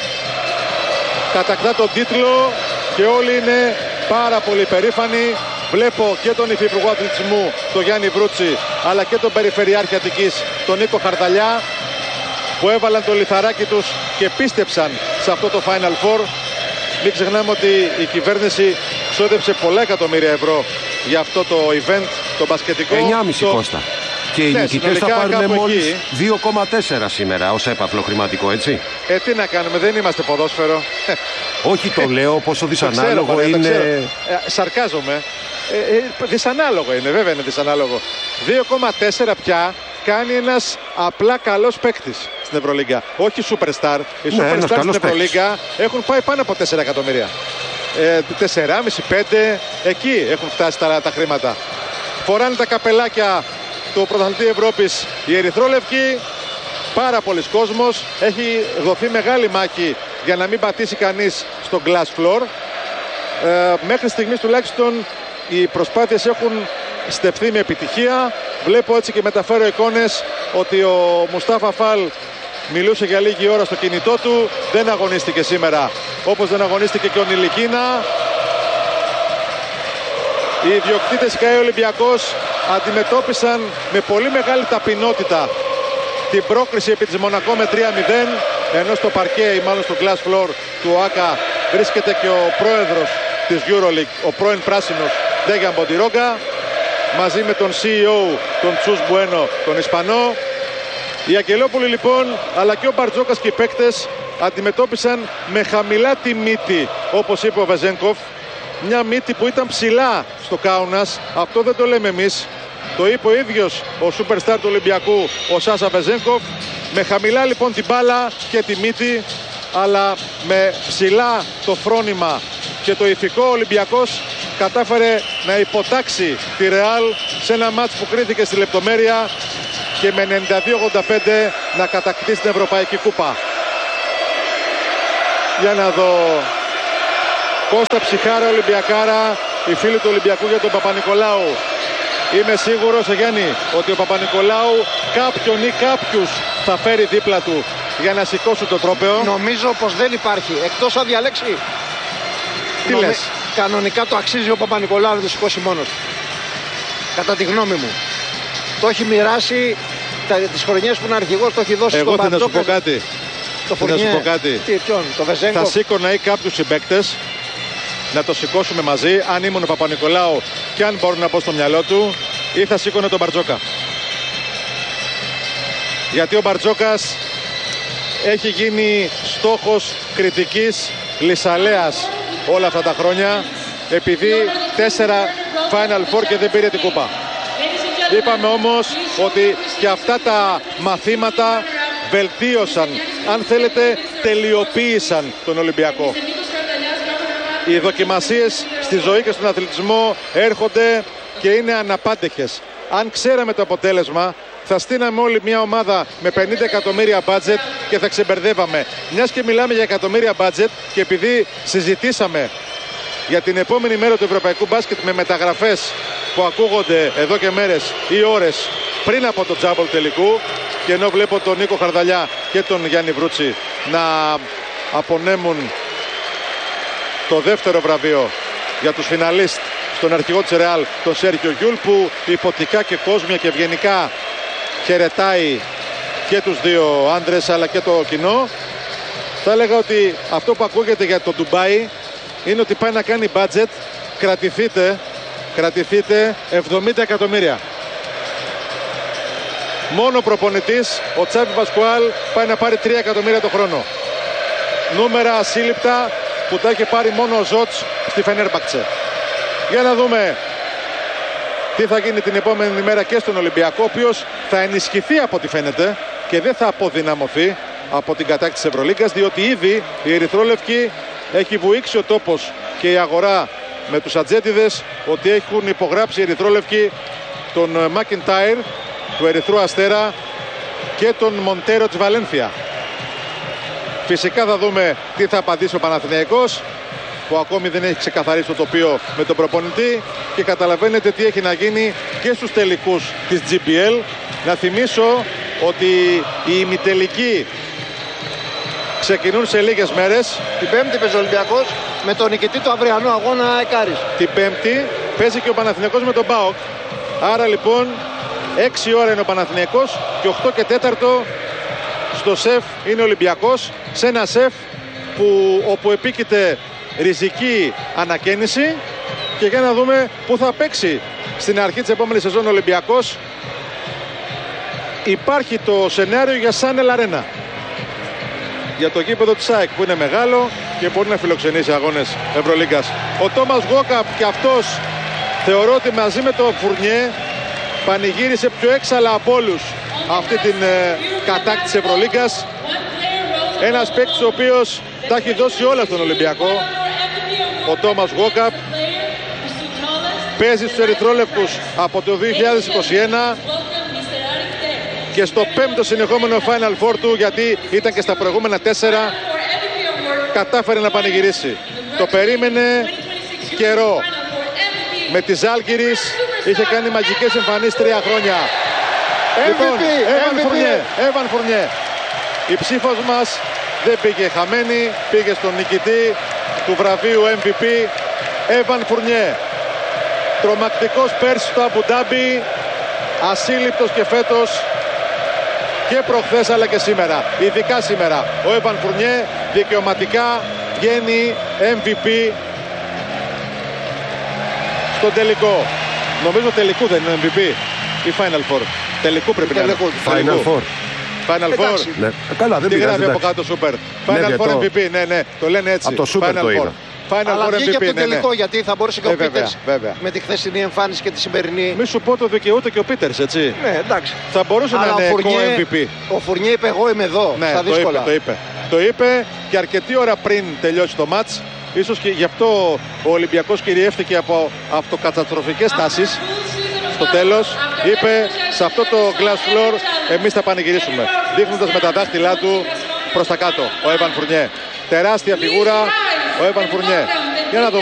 S1: κατακτά τον τίτλο και όλοι είναι πάρα πολύ περήφανοι. Βλέπω και τον υφυπουργό αθλητισμού, τον Γιάννη Βρούτσι, αλλά και τον Περιφερειάρχη Αττικής, τον Νίκο Χαρταλιά, που έβαλαν το λιθαράκι τους και πίστεψαν σε αυτό το Final Four. Μην ξεχνάμε ότι η κυβέρνηση ξόδεψε πολλά εκατομμύρια ευρώ για αυτό το event, το μπασκετικό.
S3: 9,5 Κώστα. Και οι νικητές θα πάρουν μόλις 2,4 σήμερα ως έπαθλο χρηματικό, έτσι.
S1: Τι να κάνουμε, δεν είμαστε ποδόσφαιρο.
S3: Όχι, το λέω πόσο δυσανάλογο είναι.
S1: Σαρκάζομαι. Δυσανάλογο είναι, βέβαια είναι δυσανάλογο. 2,4 πια κάνει ένας απλά καλός παίκτης στην Ευρωλίγκα. Όχι superstar. Οι superstar στην Ευρωλίγκα έχουν πάει πάνω από 4 εκατομμύρια. 4,5-5 εκεί έχουν φτάσει τα χρήματα. Φοράνε τα καπελάκια του πρωταθλητή Ευρώπης οι ερυθρόλευκοι. Πάρα πολλοί κόσμος. Έχει δοθεί μεγάλη μάχη για να μην πατήσει κανείς στο glass floor. Μέχρι στιγμής τουλάχιστον οι προσπάθειες έχουν στεφθεί με επιτυχία. Βλέπω έτσι και μεταφέρω εικόνες ότι ο Μουστάφα Φαλ μιλούσε για λίγη ώρα στο κινητό του. Δεν αγωνίστηκε σήμερα, όπως δεν αγωνίστηκε και ο Νιλικίνα. Οι ιδιοκτήτες ΚΑΕ Ολυμπιακός αντιμετώπισαν με πολύ μεγάλη ταπεινότητα την πρόκριση επί της Μονακό με 3-0, ενώ στο παρκέ ή μάλλον στο glass floor του ΟΑΚΑ βρίσκεται και ο πρόεδρος της EuroLeague, ο πρώην πράσινος Ντέγιαν Μποντιρόγκα, μαζί με τον CEO, τον Τσούς Μπουένο, τον Ισπανό. Οι Αγγελόπουλοι λοιπόν, αλλά και ο Μπαρτζόκας και οι παίκτες αντιμετώπισαν με χαμηλά τη μύτη, όπως είπε ο Βεζένκοφ. Μια μύτη που ήταν ψηλά στο Κάουνας, αυτό δεν το λέμε εμείς. Το είπε ο ίδιος ο superstar του Ολυμπιακού, ο Σάσα Βεζένκοφ. Με χαμηλά λοιπόν την μπάλα και τη μύτη, αλλά με ψηλά το φρόνημα και το ηθικό, ο Ολυμπιακός κατάφερε να υποτάξει τη Ρεάλ σε ένα μάτς που κρίθηκε στη λεπτομέρεια και με 92-85 να κατακτήσει την Ευρωπαϊκή Κούπα. Για να δω. Κώστα Ψυχάρα, Ολυμπιακάρα, οι φίλοι του Ολυμπιακού για τον Παπα-Νικολάου. Είμαι σίγουρος, Γιάννη, ότι ο Παπα-Νικολάου κάποιον ή κάποιους θα φέρει δίπλα του για να σηκώσει το τρόπαιο.
S2: Νομίζω πως δεν υπάρχει, εκτός αν διαλέξει.
S1: Τι λες?
S2: Κανονικά το αξίζει ο Παπα-Νικολάου να το σηκώσει μόνος. Κατά τη γνώμη μου. Το έχει μοιράσει τις χρονιές που είναι αρχηγός, το έχει δώσει στον Μπαρτζόκα.
S1: Εγώ θα σου πω κάτι.
S2: Το Φουρνιέ. Ποιον, το Βεζέγκοφ.
S1: Θα σήκωνα ή κάποιους συμπαίκτες να το σηκώσουμε μαζί, αν ήμουν ο Παπα-Νικολάου και αν μπορούν να πω στο μυαλό του, ή θα σήκωνε τον Μπαρτζόκα. Γιατί ο Μπαρτζόκας έχει γίνει στόχος κριτικής λυσαλέας όλα αυτά τα χρόνια, επειδή 4 Final Four και δεν πήρε την κούπα. Είπαμε όμως ότι και αυτά τα μαθήματα βελτίωσαν, αν θέλετε τελειοποίησαν τον Ολυμπιακό. Οι δοκιμασίες στη ζωή και στον αθλητισμό έρχονται και είναι αναπάντεχες. Αν ξέραμε το αποτέλεσμα, θα στείναμε όλη μια ομάδα με 50 εκατομμύρια μπάτζετ και θα ξεμπερδεύαμε. Μιας και μιλάμε για εκατομμύρια μπάτζετ και επειδή συζητήσαμε για την επόμενη μέρα του ευρωπαϊκού μπάσκετ με μεταγραφές που ακούγονται εδώ και μέρες ή ώρες πριν από το τζάμπολ τελικού, και ενώ βλέπω τον Νίκο Χαρδαλιά και τον Γιάννη Βρούτσι να απονέμουν το δεύτερο βραβείο για τους φιναλίστ στον αρχηγό της Ρεάλ, τον Σέρχιο Γιούλ, που υποτικά και κόσμια και ευγενικά χαιρετάει και τους δύο άντρες αλλά και το κοινό, θα έλεγα ότι αυτό που ακούγεται για το Ντουμπάι είναι ότι πάει να κάνει budget, κρατηθείτε 70 εκατομμύρια. Μόνο προπονητής, ο Τσάβι Πασκουάλ, πάει να πάρει 3 εκατομμύρια το χρόνο. Νούμερα ασύλληπτα που τα έχει πάρει μόνο ο Ζότς στη Φενέρμπαχτσε. Για να δούμε τι θα γίνει την επόμενη μέρα και στον Ολυμπιακό, ο οποίος θα ενισχυθεί από ό,τι φαίνεται και δεν θα αποδυναμωθεί από την κατάκτηση της Ευρωλίγκας, διότι ήδη η ερυθρόλευκη έχει βουήξει ο τόπος και η αγορά με τους ατζέντιδες ότι έχουν υπογράψει οι ερυθρόλευκοι τον Μακιντάιρ του Ερυθρού Αστέρα και τον Μοντέρο της Βαλένθια. Φυσικά θα δούμε τι θα απαντήσει ο Παναθηναϊκός, που ακόμη δεν έχει ξεκαθαρίσει το τοπίο με τον προπονητή, και καταλαβαίνετε τι έχει να γίνει και στους τελικούς της GPL. Να θυμίσω ότι οι ημιτελικοί ξεκινούν σε λίγες μέρες.
S2: Την Πέμπτη παίζει ο Ολυμπιακός με τον νικητή του αυριανού αγώνα Εκάρης.
S1: Την Πέμπτη παίζει και ο Παναθηναϊκός με τον ΠΑΟΚ. Άρα λοιπόν 6 ώρα είναι ο Παναθηναϊκός και 8 και 4 στο σεφ είναι ο Ολυμπιακός, σε ένα σεφ όπου επίκειται ριζική ανακαίνιση, και για να δούμε πού θα παίξει στην αρχή της επόμενης σεζόν ο Ολυμπιακός. Υπάρχει το σενάριο για Σάνελ Αρένα, για το γήπεδο της ΑΕΚ, που είναι μεγάλο και μπορεί να φιλοξενήσει αγώνες Ευρωλίγκας. Ο Τόμας Γουόκαπ και αυτός θεωρώ ότι μαζί με το Φουρνιέ πανηγύρισε πιο έξαλα από όλους αυτή την κατάκτηση Ευρωλίγκας. Ένας παίκτης ο οποίος τα έχει δώσει όλα στον Ολυμπιακό. Ο Τόμας Γουόκαπ παίζει στους ερυθρόλευκους από το 2021 και στο 5ο συνεχόμενο Final Four του, γιατί ήταν και στα προηγούμενα 4, κατάφερε να πανηγυρίσει. Το περίμενε καιρό. Με τη Ζάλγκιρις είχε κάνει μαγικές εμφανίσεις 3 χρόνια. Λοιπόν, Έβαν Φουρνιέ. Η ψήφος μας δεν πήγε χαμένη, πήγε στον νικητή του βραβείου MVP, Έβαν Φουρνιέ. Τρομακτικός πέρσι στο Αμπουντάμπι, ασύλληπτος και φέτος και προχθές αλλά και σήμερα. Ειδικά σήμερα ο Έβαν Φουρνιέ δικαιωματικά βγαίνει MVP στον τελικό. Νομίζω τελικού δεν είναι MVP ή Final Four. Τελικού πρέπει να είναι.
S3: Final Four.
S1: Final Four.
S3: Ναι. Καλά, δεν
S1: τι
S3: πειράζει.
S1: γράφει από κάτω Super. Final Four MVP. Ναι, το λένε έτσι.
S3: Από το Super
S1: Final
S3: το
S1: Four.
S3: είδα.
S2: Αλλά
S1: Final Four
S2: βγήκε
S1: MVP,
S2: από το
S1: ναι.
S2: τελικό, γιατί θα μπορούσε και ο Πίτερς
S1: βέβαια.
S2: με τη χθεσινή εμφάνιση και τη σημερινή.
S1: Μη σου πω το δικαιούται και ο Πίτερς, έτσι.
S2: Ναι, εντάξει.
S1: Θα μπορούσε
S2: αλλά
S1: να είναι co-MVP.
S2: Ο Φουρνιέ είπε: εγώ είμαι εδώ.
S1: Ναι,
S2: στα δύσκολα.
S1: Το είπε και αρκετή ώρα πριν τελειώσει το μάτς Ίσως και γι' αυτό ο Ολυμπιακός κυριεύτηκε από αυτοκαταστροφικές τάσεις. Στο τέλος είπε, σε αυτό το glass floor εμείς θα πανηγυρίσουμε, δείχνοντας με τα δάχτυλά του προς τα κάτω ο Έβαν Φουρνιέ. Τεράστια φιγούρα ο Έβαν Φουρνιέ. Για να δούμε.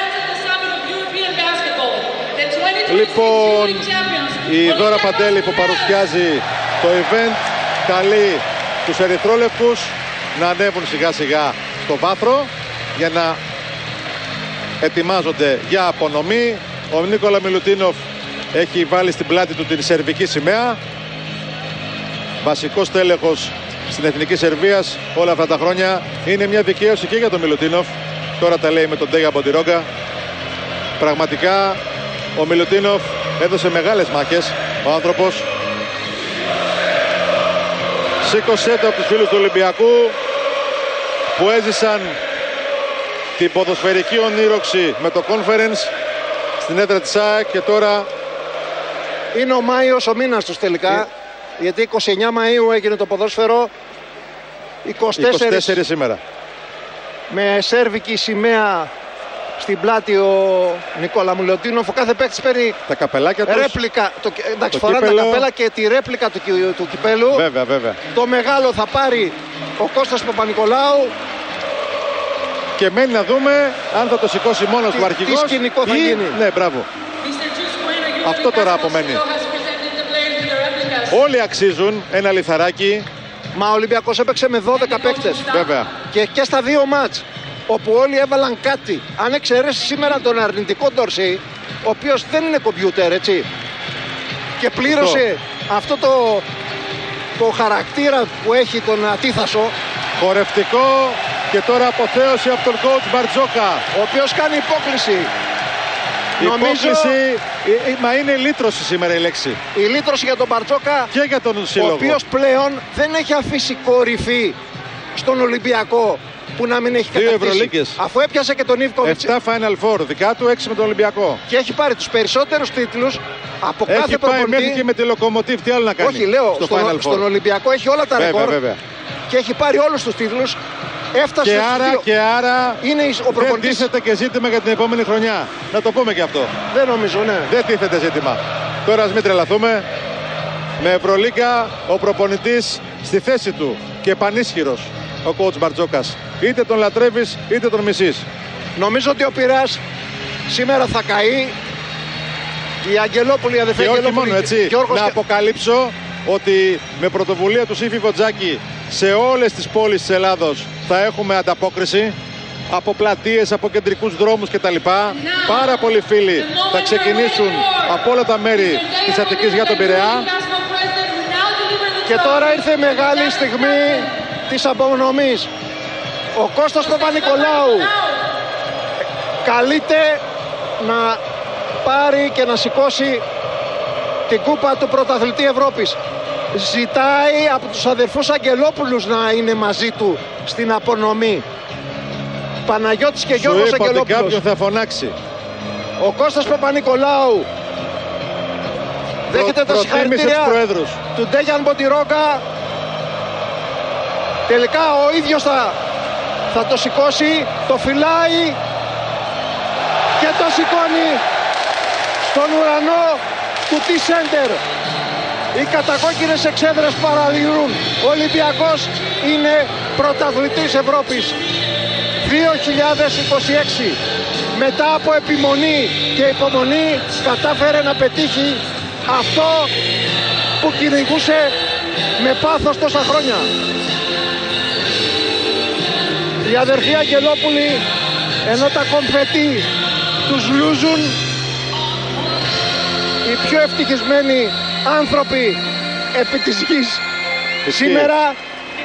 S1: Λοιπόν, η Δώρα Παντέλη που παρουσιάζει το event καλεί τους ερυθρόλευκους να ανέβουν σιγά σιγά στο βάθρο για να ετοιμάζονται για απονομή. Ο Νίκολα Μιλουτίνοφ έχει βάλει στην πλάτη του την σερβική σημαία. Βασικός τέλεχος στην Εθνική Σερβίας όλα αυτά τα χρόνια. Είναι μια δικαίωση και για τον Μιλουτίνοφ. Τώρα τα λέει με τον Ντέγια Μποντιρόγκα. Πραγματικά ο Μιλουτίνοφ έδωσε μεγάλες μάχες. Ο άνθρωπος σήκωσε το από τους φίλους του Ολυμπιακού που έζησαν την ποδοσφαιρική ονείροξη με το Conference στην έδρα της ΑΕΚ και τώρα
S2: είναι ο Μάιος ο μήνας τους τελικά, γιατί 29 Μαΐου έγινε το ποδόσφαιρο,
S1: 24 σήμερα.
S2: Με σέρβικη σημαία στην πλάτη ο Νικόλα Μιλουτίνοφ. Ο κάθε παίκτης παίρνει
S1: τα καπελάκια τους,
S2: ρέπλικα, εντάξει, φοράνε τα καπέλα και τη ρέπλικα του κυπέλου.
S1: Βέβαια.
S2: Το μεγάλο θα πάρει ο Κώστας Παπα-Νικολάου.
S1: Και μένει να δούμε αν θα το σηκώσει μόνος του αρχηγός.
S2: Τι σκηνικό θα γίνει.
S1: Ναι, μπράβο. Αυτό τώρα απομένει. Όλοι αξίζουν ένα λιθαράκι.
S2: Μα ο Ολυμπιακός έπαιξε με 12 παίκτες.
S1: Βέβαια.
S2: Και στα δύο μάτς, όπου όλοι έβαλαν κάτι. Αν εξαιρέσει σήμερα τον αρνητικό Ντορσί, ο οποίος δεν είναι κομπιούτερ, έτσι. Και πλήρωσε αυτό το χαρακτήρα που έχει τον Ατίθασο.
S1: Χορευτικό και τώρα αποθέωση από τον coach Μπαρτζόκα,
S2: ο οποίος κάνει υπόκληση.
S1: Υπόκληση, μα είναι λύτρωση σήμερα η λέξη.
S2: Η λύτρωση για τον Μπαρτζόκα
S1: και για τον σύλλογο.
S2: Ο οποίος πλέον δεν έχει αφήσει κορυφή στον Ολυμπιακό που να μην έχει κατακτήσει. Αφού έπιασε και τον Ιβκοβιτς.
S1: 7 Final Four, δικά του 6 με τον Ολυμπιακό.
S2: Και έχει πάρει τους περισσότερους τίτλους από κάθε προπονητή.
S1: Έχει πάει μέχρι και με τη Λοκομοτίβ, τι άλλο να κάνει.
S2: Όχι, λέω, στον Ολυμπιακό έχει όλα τα ρεκόρ. Και έχει πάρει όλους τους τίτλους. Έφτασε
S1: και άρα
S2: είναι ο
S1: δεν τίθεται και ζήτημα για την επόμενη χρονιά. Να το πούμε και αυτό.
S2: Δεν νομίζω, ναι.
S1: Δεν τίθεται ζήτημα. Τώρα ας μην τρελαθούμε. Με Ευρωλίγκα ο προπονητής στη θέση του και πανίσχυρος ο coach Μπαρτζόκας. Είτε τον λατρεύεις είτε τον μισείς.
S2: Νομίζω ότι ο Πειραιάς σήμερα θα καεί. Η Αγγελόπουλη, η αδερφή
S1: Αγγελόπουλη. Και όχι μόνο έτσι. Να αποκαλύψω ότι με πρωτοβουλία του Σύφη Βοτζάκη σε όλες τις πόλεις της Ελλάδος θα έχουμε ανταπόκριση από πλατείες, από κεντρικούς δρόμους κτλ. Πάρα πολλοί φίλοι θα ξεκινήσουν από όλα τα μέρη της Αττικής για τον Πειραιά.
S2: Και τώρα ήρθε η μεγάλη στιγμή της απονομής. Ο Κώστας Παπα-Νικολάου καλείται να πάρει και να σηκώσει την κούπα του πρωταθλητή Ευρώπης. Ζητάει από τους αδερφούς Αγγελόπουλους να είναι μαζί του στην απονομή. Παναγιώτης και Γιώργος Αγγελόπουλος.
S1: Ότι κάποιον θα φωνάξει.
S2: Ο Κώστας Παπα-Νικολάου δέχεται τα συγχαρητήρια του Ντέγιαν Μποντιρόγκα. Τελικά ο ίδιος θα το σηκώσει, το φυλάει και το σηκώνει στον ουρανό του T-Center. Οι κατακόκκινες εξέδρες παραδειγνύουν. Ο Ολυμπιακός είναι πρωταθλητής Ευρώπης 2026. Μετά από επιμονή και υπομονή κατάφερε να πετύχει αυτό που κυνηγούσε με πάθος τόσα χρόνια. Οι αδερφοί Αγγελόπουλοι, ενώ τα κομφετί τους λούζουν, οι πιο ευτυχισμένοι άνθρωποι επί της γης σήμερα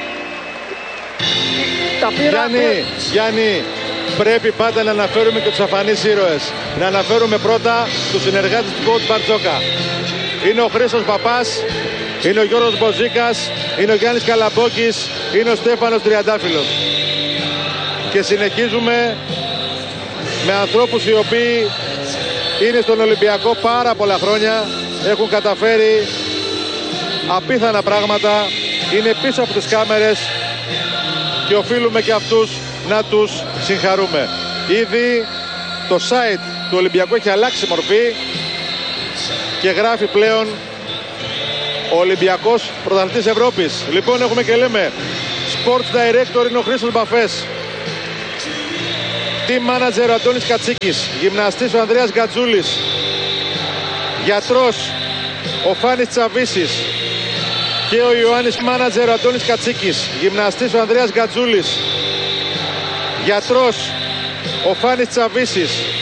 S2: τα πήραν.
S1: Γιάννη, πρέπει πάντα να αναφέρουμε και τους αφανείς ήρωες. Να αναφέρουμε πρώτα τους συνεργάτες του coach Μπαρτζόκα. Είναι ο Χρήστος Παπάς, είναι ο Γιώργος Μποζίκας, είναι ο Γιάννης Καλαμπόκης, είναι ο Στέφανος Τριαντάφυλλος. Και συνεχίζουμε με ανθρώπους οι οποίοι είναι στον Ολυμπιακό πάρα πολλά χρόνια, έχουν καταφέρει απίθανα πράγματα, είναι πίσω από τις κάμερες και οφείλουμε και αυτούς να τους συγχαρούμε. Ήδη το site του Ολυμπιακού έχει αλλάξει μορφή και γράφει πλέον Ολυμπιακός Πρωταθλητής Ευρώπης. Λοιπόν, έχουμε και λέμε Sports Director είναι ο Χρήστος Μπαφές, Team Manager ο Αντώνης Κατσίκης, γυμναστής ο Ανδρέας Γκατζούλης, γιατρός ο Φάνης Τσαβίσης και ο Ιωάννης Manager ο Αντώνης Κατσίκης, γυμναστής ο Ανδρέας Γκατζούλης, γιατρός ο Φάνης Τσαβίσης,